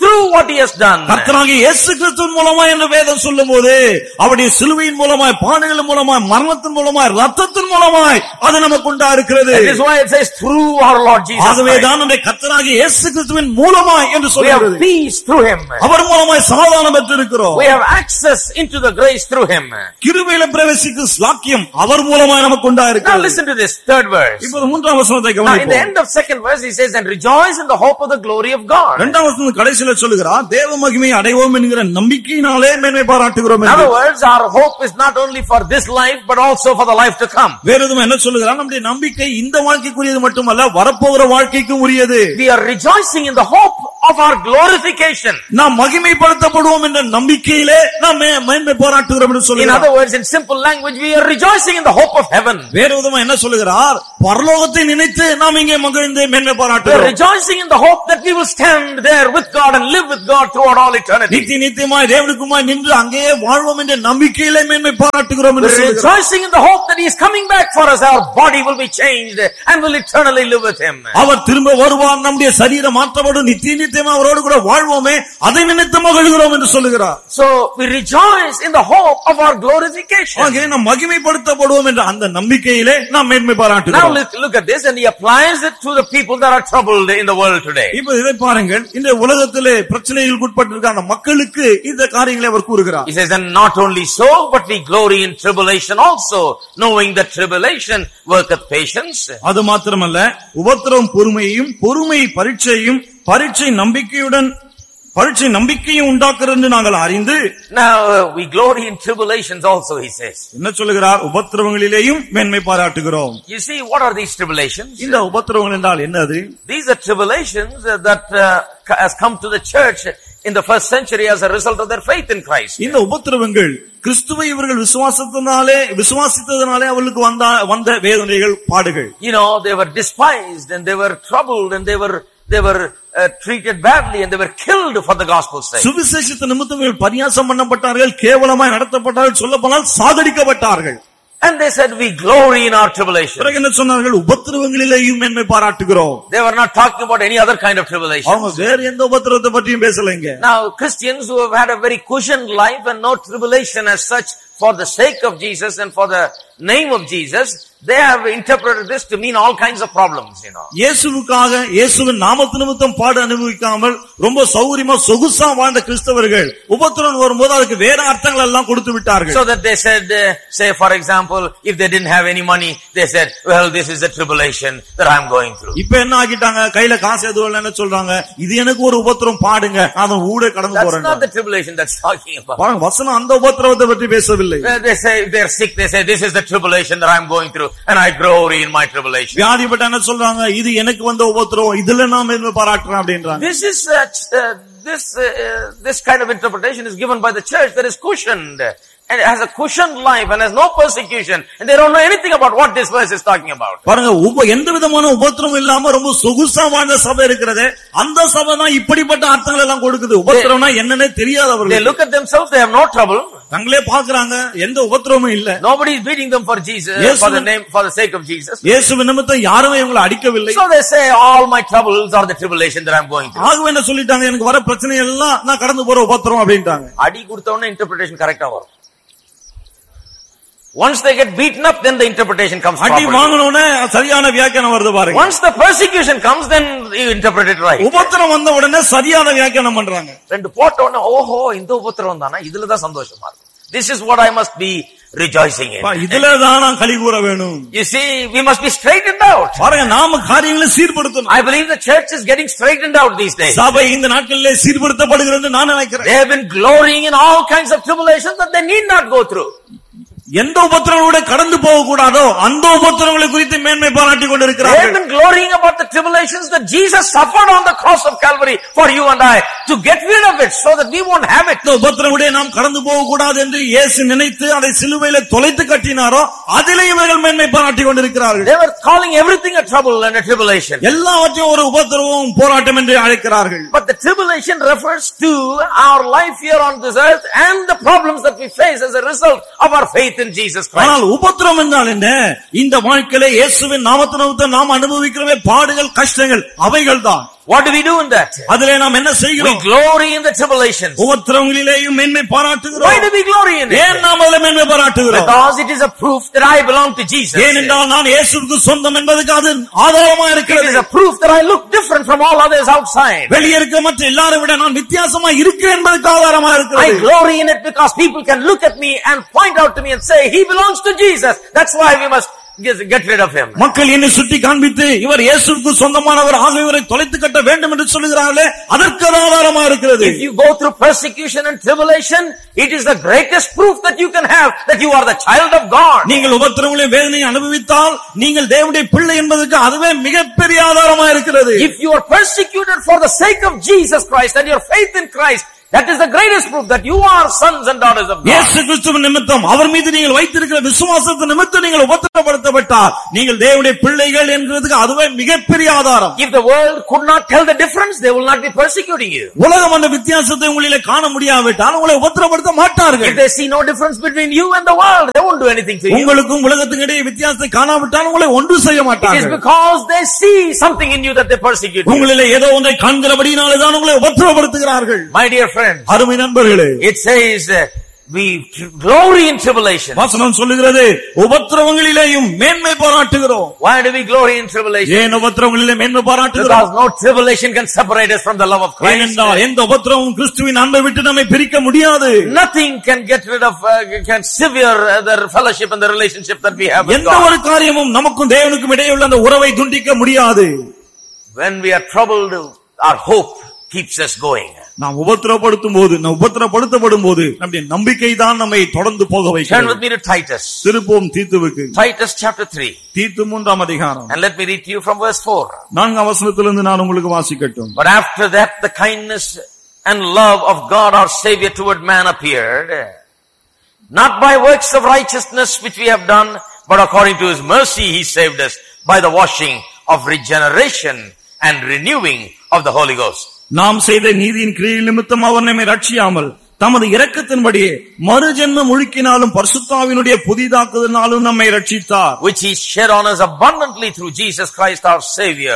through what he has done. கர்த்தராகிய இயேசு கிறிஸ்துவின் மூலமா என்று வேதம் சொல்லும்போது அவருடைய சிலுவையின் மூலமாய், பாடுகளின் மூலமாய், மரணத்தின் மூலமாய், ரத்தத்தின் மூலமாய் அது நமக்கு உண்டா இருக்கிறது. That is why it says through our Lord Jesus. ஆகவே தான் நம்முடைய கர்த்தராகிய இயேசு கிறிஸ்துவின் மூலமாய் என்று We சொல்கிறது. have peace through him. அவர் மூலமாய் சமாதானம் பெற்றிருக்கிறோம். We have access into the grace through him. கிருபையில பிரவேசிக்கும் ஸ்லாக்கியம் அவர் மூலமாய் நமக்கு உண்டா Now இருக்கிறது. listen to this third verse. இப்போது மூன்றாம் வசனத்தை Now in the கவனிப்போம். end of second verse he says, and rejoice in the hope of the glory of God. இரண்டாம் வசனம் கடைசியில சொல்லுகிறார், தேவ மகிமையை அடைவோம் என்கிற நம்பிக்கையினாலே மேன்மை பாராட்டுகிறோம் In என்று. other words, our hope is not only for this life but also for the life to come. வேற எதுவும் என்ன சொல்லுகிறார்? நம்முடைய நம்பிக்கை இந்த வாழ்க்கைக்குரியது மட்டுமல்ல, வரப்போகிற வாழ்க்கைக்கும் உரியது. We are rejoicing in the hope of our glorification. நாம் மகிமைப்படுத்தப்படுவோம் என்ற நம்பிக்கையிலே நாம் மே- மேன்மை பாராட்டுகிறோம் என்று In சொல்லுகிறார். other words, in simple language, we are rejoicing in the hope of heaven. வேற விதமா என்ன சொல்லுகிறார்? பரலோகத்தை நினைத்து நாம் இங்கே மகிழ்ந்து மேன்மை We are பாராட்டுகிறோம். rejoicing in the hope that we will stand there with God and live with God throughout all eternity. நித்திய நித்தியமாய் தேவனுக்குமாய் நின்று அங்கேயே வாழ்வோம் என்ற நம்பிக்கையிலே மேன்மை பாராட்டுகிறோம் We என்று are சொல்லுகிறார். rejoicing in the hope that he is coming back for us. Our body will be changed and will eternally live with him. அவர் திரும்ப வருவார், நம்முடைய சரீரம் மாற்றப்படும், நித்திய நித்தியமா அவரோடு கூட வாழ்வோமே, அதை நினைத்து மகிழ்கிறோம் என்று சொல்லுகிறார். So we rejoice in the hope of our glorification. ஆகவே நாம் மகிமைப்படுத்தப்படுவோம் என்ற அந்த நம்பிக்கையிலே நாம் மேன்மை Now பாராட்டுகிறோம். look, look at this, and he applies it to the people that are troubled in the world today. இப்ப இதை பாருங்கள், இந்த உலகத்திலே பிரச்சனைகளுக்கு உட்பட்டிருக்கிற அந்த மக்களுக்கு இந்த காரியங்களை அவர் கூறுகிறார். He says, and not only so, but we glory in tribulation also, knowing that tribulation worketh patience. அது மாத்திரமல்ல, உபத்திரவம் பொறுமையையும், பொறுமை பரீட்சையும், பரீட்சை நம்பிக்கையுடன் பரீட்சை நம்பிக்கையும் உண்டாக்குறது என்று நாங்கள் அறிந்து. Now uh, we glory in tribulations also, he says. என்ன சொல்லுகிறார்? உபத்திரவங்களிலேயும் மேன்மை பாராட்டுகிறோம். You see, what are these tribulations? இந்த உபத்திரவங்கள் என்றால் என்னது? These are tribulations uh, that uh, has come to the church in the first century as a result of their faith in Christ. இந்த உபத்திரவங்கள் கிறிஸ்துவை இவர்கள் விசுவாசத்தினாலே விசுவாசித்ததினாலே அவர்களுக்கு வந்த வந்த வேதனைகள், பாடுகள். You know, they were despised and they were troubled and they were they were uh, treated badly and they were killed for the gospel's sake. சுவிசேஷத்தின் நிமித்தம் இவர்கள் பரியாசம் பண்ணப்பட்டார்கள், கேவலமாய் நடத்தப்பட்டார்கள், சொல்லப்போனால் சாகடிக்கப்பட்டார்கள். And they said, we glory in our tribulation. பிறகு என்ன சொன்னார்கள்? உபத்திரவங்களிலேயும் மேன்மை பாராட்டுகிறோம். They were not talking about any other kind of tribulation. அவங்க வேற எந்த உபத்திரவத்தை பற்றியும் பேசலைங்க. Now, Christians who have had a very cushioned life and no tribulation as such for the sake of Jesus and for the name of Jesus, they have interpreted this to mean all kinds of problems, you know. இயேசுவுக்காக, இயேசுவின் நாமத்து நிமித்தம் பாடு அனுபவிக்காமல் ரொம்ப சௌரியமா சொகுசா வாழ்ந்த கிறிஸ்தவர்கள் உபத்திரவம் வரும்போது அதுக்கு வேற அர்த்தங்கள் எல்லாம் கொடுத்து விட்டார்கள். So that they said, uh, say for example, if they didn't have any money, they said, well, this is the tribulation that I'm going through. இப்ப என்ன ஆக்கிட்டாங்க? கையில காசு எதுவும் என்ன சொல்றாங்க? இது எனக்கு ஒரு உபத்திரம், பாடுங்க, அத ஊட கடந்து That's போறேன். not the tribulation that's talking about. பாருங்க, வசனம் அந்த உபத்திரவத்தை பற்றி பேசவில்லை. Uh, They say, if they're sick, they say, this is the tribulation that I'm going through and I glory in my tribulation. வியாதிப்பட்ட என்ன சொல்றாங்க? இது எனக்கு வந்த உபத்திரம், இதுல நான் மேன்மை பாராட்டுறேன் அப்படின்றாங்க. This is uh, uh, this uh, this kind of interpretation is given by the church that is cushioned and has a cushioned life and has no persecution and they don't know anything about what this verse is talking about. பாருங்க, உப எந்த விதமான உபத்திரம் இல்லாம ரொம்ப சொகுசா வாழ்ந்த சபை இருக்கிறது, அந்த சபை தான் இப்படிப்பட்ட அர்த்தங்கள் எல்லாம் கொடுக்குது. உபத்திரம்னா என்னன்னே They தெரியாதவர்கள் look at themselves, they have no trouble. தங்களே பாக்குறாங்க, எந்த உபத்திரமும் இல்ல. Nobody is beating them for Jesus, Yes, for the ma'am. name, for the sake of Jesus. இயேசுவின் நிமித்தம் யாருமே இவங்களை அடிக்கவில்லை. So they say, all my troubles are the tribulation that I'm going through. ஆகவே என்ன சொல்லிட்டாங்க? எனக்கு வர பிரச்சனை எல்லாம் நான் கடந்து போற உபத்திரம் அப்படின்ட்டாங்க. அடி கொடுத்தவன interpretation correct ஆ வரும். Once they get beaten up, then the interpretation comes அடி properly. வாங்கணும்னே சரியான வியாக்கியானம் வருது பாருங்க. Once the persecution comes, then you interpret it right. உபத்திரம் வந்த உடனே சரியான வியாக்கியானம் பண்றாங்க. ரெண்டு போட்ட உடனே ஓஹோ இந்த உபத்திரம் தானா, இதுலதான் சந்தோஷமா இருக்கு. This is what I must be rejoicing in. இதுல தான் நான் களி கூற வேணும். You see, we must be straightened out. பாருங்க, நாம காரியங்களை சீர்படுத்தணும். I believe the church is getting straightened out these days. சபை இந்த நாட்களிலே சீர்படுத்தப்படுகிறது நான் நினைக்கிறேன். They have been glorying in all kinds of tribulations that they need not go through. எந்த உபத்திரங்களோட கடந்து போக கூடாதோ அந்த உபத்திரங்களை குறித்து மேன்மை பாராட்டி They have கொண்டிருக்கிறார்கள். been glorying about the tribulations that Jesus suffered on the cross of Calvary for you and I to get rid of it so that we won't have it. இந்த உபத்திரங்களுடைய நாம் கடந்து போக கூடாது என்று இயேசு நினைத்து அதை சிலுவையில தொலைத்து கட்டினாரோ அதிலே இவர்கள் மேன்மை பாராட்டி கொண்டிருக்கிறார்கள். They were calling everything a trouble and a tribulation. எல்லாவற்றையும் ஒரு உபத்திரவும் போராட்டம் என்று அழைக்கிறார்கள். But the tribulation refers to our life here on this earth and the problems that we face as a result of our faith in Jesus Christ. ஆனால் உபத்திரம் என்றால் என்ன? இந்த வாழ்க்கையிலே இயேசுவின் நாமத்தினால நாம் அனுபவிக்கிறவே பாடுகள், கஷ்டங்கள் அவைகள்தான். What do we do in that? அதிலே நாம் என்ன We செய்கிறோம்? glory in the tribulations. உபத்திரங்களிலேயும் மேன்மை பாராட்டுகிறோம். Why do we glory in it? ஏன் நாம் அதிலே மேன்மை பாராட்டுகிறோம்? Because it is a proof that I belong to Jesus. ஏனென்றால் நான் இயேசுவுக்கு சொந்தம் என்பதற்கு அது ஆதாரமாக It இருக்கிறது. is a proof that I look different from all others outside. வெளியே இருக்க மற்ற எல்லாரை விட நான் வித்தியாசமாக இருக்கிறேன் என்பதற்கு ஆதாரமாக I இருக்கிறது. glory in it because people can look at me and point out to me and say, he belongs to Jesus. That's why we must get rid of him. மக்கள் என்னை சுட்டி காண்பித்து இவர் இயேசுவுக்கு சொந்தமானவர், ஆக இவரை தொலைத்து கட்ட வேண்டும் என்று சொல்லுகிறார்களே, அதற்கு ஆதாரமாக இருக்கிறது. If you go through persecution and tribulation, it is the greatest proof that you can have that you are the child of God. நீங்கள் உபத்திரங்களையும் வேதனையை அனுபவித்தால் நீங்கள் தேவனுடைய பிள்ளை என்பதற்கு அதுவே மிகப்பெரிய ஆதாரமாக இருக்கிறது. If you are persecuted for the sake of Jesus Christ and your faith in Christ, that is the greatest proof that you are sons and daughters of God. இயேசு கிறிஸ்துவின் நிமித்தம் அவர் மீது நீங்கள் வைத்திருக்கிற விசுவாசத்தின் நிமித்தம் நீங்கள் உபத்திரப்படுத்தப்பட்டால் நீங்கள் தேவனுடைய பிள்ளைகள் என்கிறதுக்கு அதுவே மிகப்பெரிய ஆதாரம். If the world could not tell the difference, they will not be persecuting you. உலகம் அந்த வித்தியாசத்தை உங்களிலே காண முடியாவிட்டால் உங்களை உபத்திரப்படுத்த மாட்டார்கள். If they see no difference between you and the world, they won't do anything to you. உங்களுக்கும் உலகத்துக்கு இடையே வித்தியாசத்தை காணாவிட்டால் உங்களை ஒன்று செய்ய It is மாட்டார்கள். because they see something in you that they persecute you. உங்களிலே ஏதோ ஒன்றை காண்கிறபடினாலே தான் உங்களை உபத்திரப்படுத்துகிறார்கள். My dear friend, அருமை நண்பர்களே, it says uh, we glory in tribulation. வசனம் சொல்லுகிறது உபத்திரவங்களிலேயும் மேன்மை பாராட்டுகிறோம். Why do we glory in tribulation? ஏன் உபத்திரவங்களிலே மேன்மை பாராட்டுகிறோம்? Because no tribulation can separate us from the love of Christ. ஏனென்றால் எந்த உபத்திரவமும் கிறிஸ்துவின் அன்பை விட்டு நம்மை பிரிக்க முடியாது. Nothing can get rid of, uh, can sever uh, the fellowship and the relationship that we have with எந்த God. ஒரு காரியமும் நமக்கும் தேவனுக்கும் இடையே உள்ள அந்த உறவை துண்டிக்க முடியாது. When we are troubled, our hope keeps us going. நாம் உபத்திரப்படுத்தும் போது, நாம் உபத்திரப்படுத்தப்படும் போது நம்முடைய நம்பிக்கை தான் நம்மை தொடர்ந்து போக Turn with வைக்கிறது. me to Titus. திருப்போம் தீத்துவுக்கு. Titus chapter three. தீத்து மூன்றாம் அதிகாரம் And let me read to you from verse four. நான்காம் வசனத்திலிருந்து நான் உங்களுக்கு வாசிக்கட்டும். But after that the kindness and love of God our Savior toward man appeared, not by works of righteousness which we have done, but according to his mercy he saved us by the washing of regeneration and renewing of the Holy Ghost. நாம் செய்த நீதியின் கிரியை நிமித்தம் அவர் நம்மை ரட்சியாமல் தமது இரக்கத்தின்படியே மறுஜென்மம் முழுக்கினாலும் பரிசுத்தாவினுடைய புதிதாக்குதலினாலும் நம்மை ரட்சித்தார். Which he shed on us abundantly through Jesus Christ our Savior.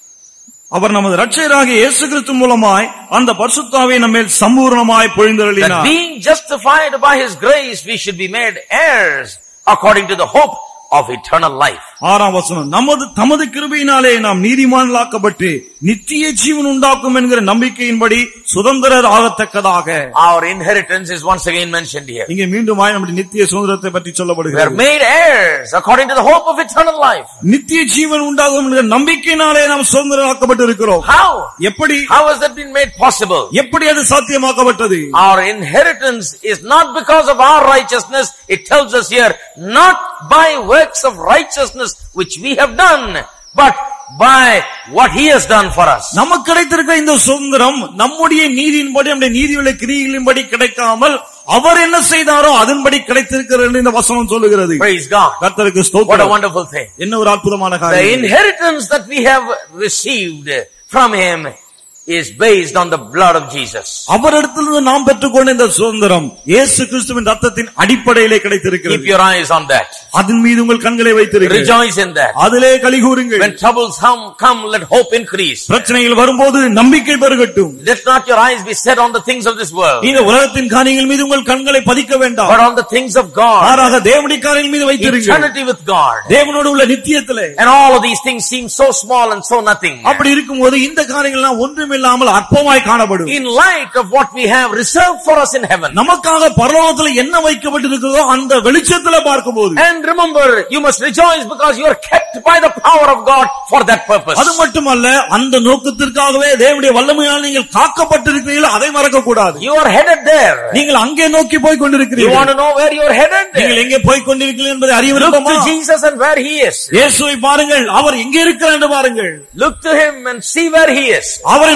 அவர் நமது இரட்சகராகிய இயேசு கிறிஸ்து மூலமாய் அந்த பரிசுத்தாவியை நம்மேல் சம்பூர்ணமாய் பொழிந்தருளினார். That being justified by his grace we should be made heirs according to the hope of eternal life. ஆறாம் வசனம், நமது தமது கிருபையினாலே நாம் நீதிமான்களாக்கப்பட்டு நித்திய ஜீவன் உண்டாக்கும் என்கிற நம்பிக்கையின்படி சுதந்திரர் ஆகத்தக்கதாக. Our inheritance is once again mentioned here. இங்கே மீண்டும் நம்முடைய நித்திய சுதந்திரத்தை பற்றி We are சொல்லப்படுகிறது. made heirs according to the hope of eternal life. நித்திய ஜீவன் உண்டாகும் என்கிற நம்பிக்கையினாலே நாம் சுதந்திரமாக்கப்பட்டு இருக்கிறோம். How? எப்படி How has that been made possible? எப்படி அது சாத்தியமாக்கப்பட்டது? Our inheritance is not because of our righteousness. It tells us here, not by works of righteousness which we have done, but by what he has done for us. நமக்கு கிடைத்திருக்கிற இந்த சுதந்திரம் நம்முடைய நீதியின்படி, நம்முடைய நீதியுள்ள கிரியைகளின்படி கிடைக்காமல் அவர் என்ன செய்தாரோ அதன்படி கிடைத்திருக்கிறது இந்த வசனம் சொல்லுகிறது. Praise God. கர்த்தருக்கு What a ஸ்தோத்திரம். wonderful thing. என்ன ஒரு அற்புதமான The காரியம். inheritance that we have received from him is based on the blood of Jesus. அவரிடத்திலிருந்து நாம் பெற்றுக்கொண்ட இந்த சுதந்திரம் இயேசு கிறிஸ்துவின் ரத்தத்தின் அடிப்படையிலே Keep கிடைத்திருக்கிறது. your eyes on that. அதன் மீது உங்கள் கண்களை வைத்திருங்கள். Rejoice in that. அதிலே கலிகூருங்கள். When troubles come, come, let hope increase. பிரச்சனைகள் வரும்போது நம்பிக்கை பெருகட்டும். Let not your eyes be set on the things of this world, இந்த உலகத்தின் காரியங்கள் மீது உங்கள் கண்களை பதிக்க வேண்டாம். but on the things of God. மாறாக தேவனுடைய காரியங்கள் மீது வைத்திருங்கள். Eternity with God. தேவனோடு உள்ள நித்தியத்திலே. And all of these things seem so small and so nothing. அப்படி இருக்கும்போது இந்த காரியங்கள் எல்லாம் ஒன்றுமில்லாமல் அற்பமாய் காணப்படும். In light of what we have reserved for us in heaven. நமக்காக பரலோகத்தில் என்ன வைக்கப்பட்டிருக்கிறதோ அந்த வெளிச்சத்திலே பார்க்கும்போது, And remember, you must rejoice because you are kept by the power of God for that purpose. அது மட்டுமல்ல, அந்த நோக்கத்திற்காகவே தேவனுடைய வல்லமையால் நீங்கள் காக்கப்பட்டிருக்கிறீர்கள், அதை மறக்க கூடாது. You are headed there. நீங்கள் அங்கே நோக்கி போய் You கொண்டிருக்கிறீர்கள். want to know where you are headed? நீங்கள் எங்கே போய் கொண்டிருக்கிறீர்கள் என்பதை அறிய Look விருப்பமா? to Jesus and where he is. இயேசுவை பாருங்கள், அவர் எங்கே இருக்கிறார் என்று பாருங்கள். Look to him and see where he is. அவரை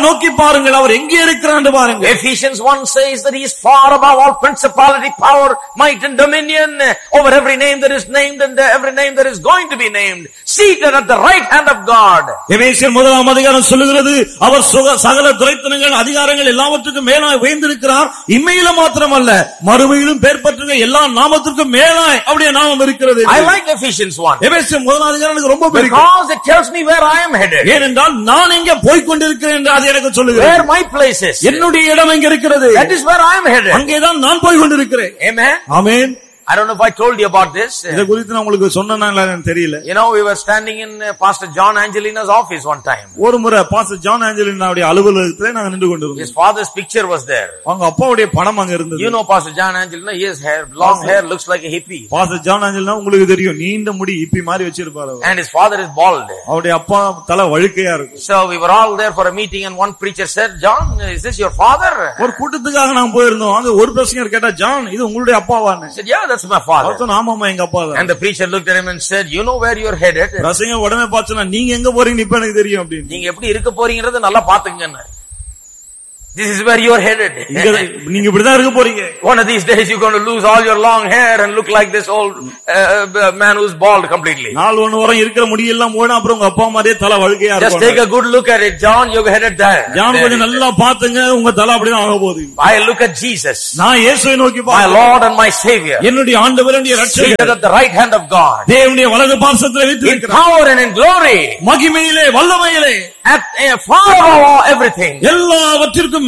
நோக்கி பாருங்கள், அவர் எங்கே இருக்கிறார் என்று பாருங்கள். Ephesians one says that he is far above all principality, power, might and dominion, over every name that is named and every name that is going to be named, seated at the right hand of God. எபேசியர் முதலாம் அதிகாரம் சொல்லுகிறது, அவர் சகல துரைத்தனங்கள் அதிகாரங்கள் எல்லாவற்றுக்கும் மேலாய் உயர்ந்திருக்கிறார். இம்மையில மாத்திரமல்ல, மறுமையிலும் பேர் பெற்ற எல்லா நாமத்திற்கும் மேலாய் அவருடைய நாமம் இருக்கிறது. I like Ephesians one. எபேசியர் முதலாம் அதிகாரம் எனக்கு ரொம்ப பிடிக்கும். Because it tells me where I am headed. ஏனென்றால் நான் எங்கே போய் கொண்டிருக்கிறேன் என்று அது எனக்கு சொல்லுகிறது. Where my place is. என்னுடைய இடம் எங்க இருக்கிறது? That is where I am headed. அங்கேதான் நான் போய் கொண்டிருக்கிறேன். Amen. Amen. I don't know if I told you about this. இத குறித்து நான் உங்களுக்கு சொன்னேனா இல்லன்னு தெரியல. You know, we were standing in uh, Pastor John Angelina's office one time. ஒரு முறை பாஸ்டர் ஜான் ஆஞ்சலினாவுடைய அலுவலகத்திலே நாங்க நின்று கொண்டிருந்தோம். His father's picture was there. அவங்க அப்பாவுடைய படம் அங்க இருந்தது. You know Pastor John Angelina, he has hair, long hair, looks like a hippie. Pastor John Angelina உங்களுக்கு தெரியும், நீண்ட முடி ஹிப்பி மாதிரி வச்சிருப்பாரு அவர். And his father is bald. அவருடைய அப்பா தலை வழுக்கையா இருக்கும். So we were all there for a meeting and one preacher said, "John, is this your father?" ஒரு கூட்டத்துக்காக நாங்க போயிருந்தோம். அங்க ஒரு பிரசங்கர் கேட்டா, "ஜான், இது உங்களுடைய அப்பாவான்னு?" He said, "Yeah, that's my father." ஆமாமா, எங்க அப்பா தான். And the preacher looked at him and said, "You know where you are headed." பிரசங்கர் உடனே பார்த்தா, நீங்க எங்க போறீங்க இப்ப எனக்கு தெரியும் அப்படின்னு. நீங்க எப்படி இருக்க போறீங்கறத நல்லா பாத்துக்கங்க. This is where you are headed. நீங்க இப்படிதான் இருக்க போறீங்க. One of these days you're going to lose all your long hair and look like this old uh, man who's bald completely. நாள் ஒன்னு வரை இருக்கிற முடி எல்லாம் போனா அப்புறம் உங்க அப்பா மாதிரியே தலை வழுக்கையா இருக்கும். Just take a good look at it. John, you're headed there. John, கொஞ்சம் நல்லா பாத்துங்க, உங்க தலை அப்படிதான் ஆக போகுது. I look at Jesus. நான் இயேசுவை நோக்கி my Lord and my Savior. என்னுடைய ஆண்டவர், என்னுடைய இரட்சகர், seated at the right hand of God. தேவனுடைய வலது பார்சத்திலே வீற்றிருக்கிறார். In power and in glory. மகிமையிலே, வல்லமையிலே, at far above everything. எல்லாவற்றிற்கும்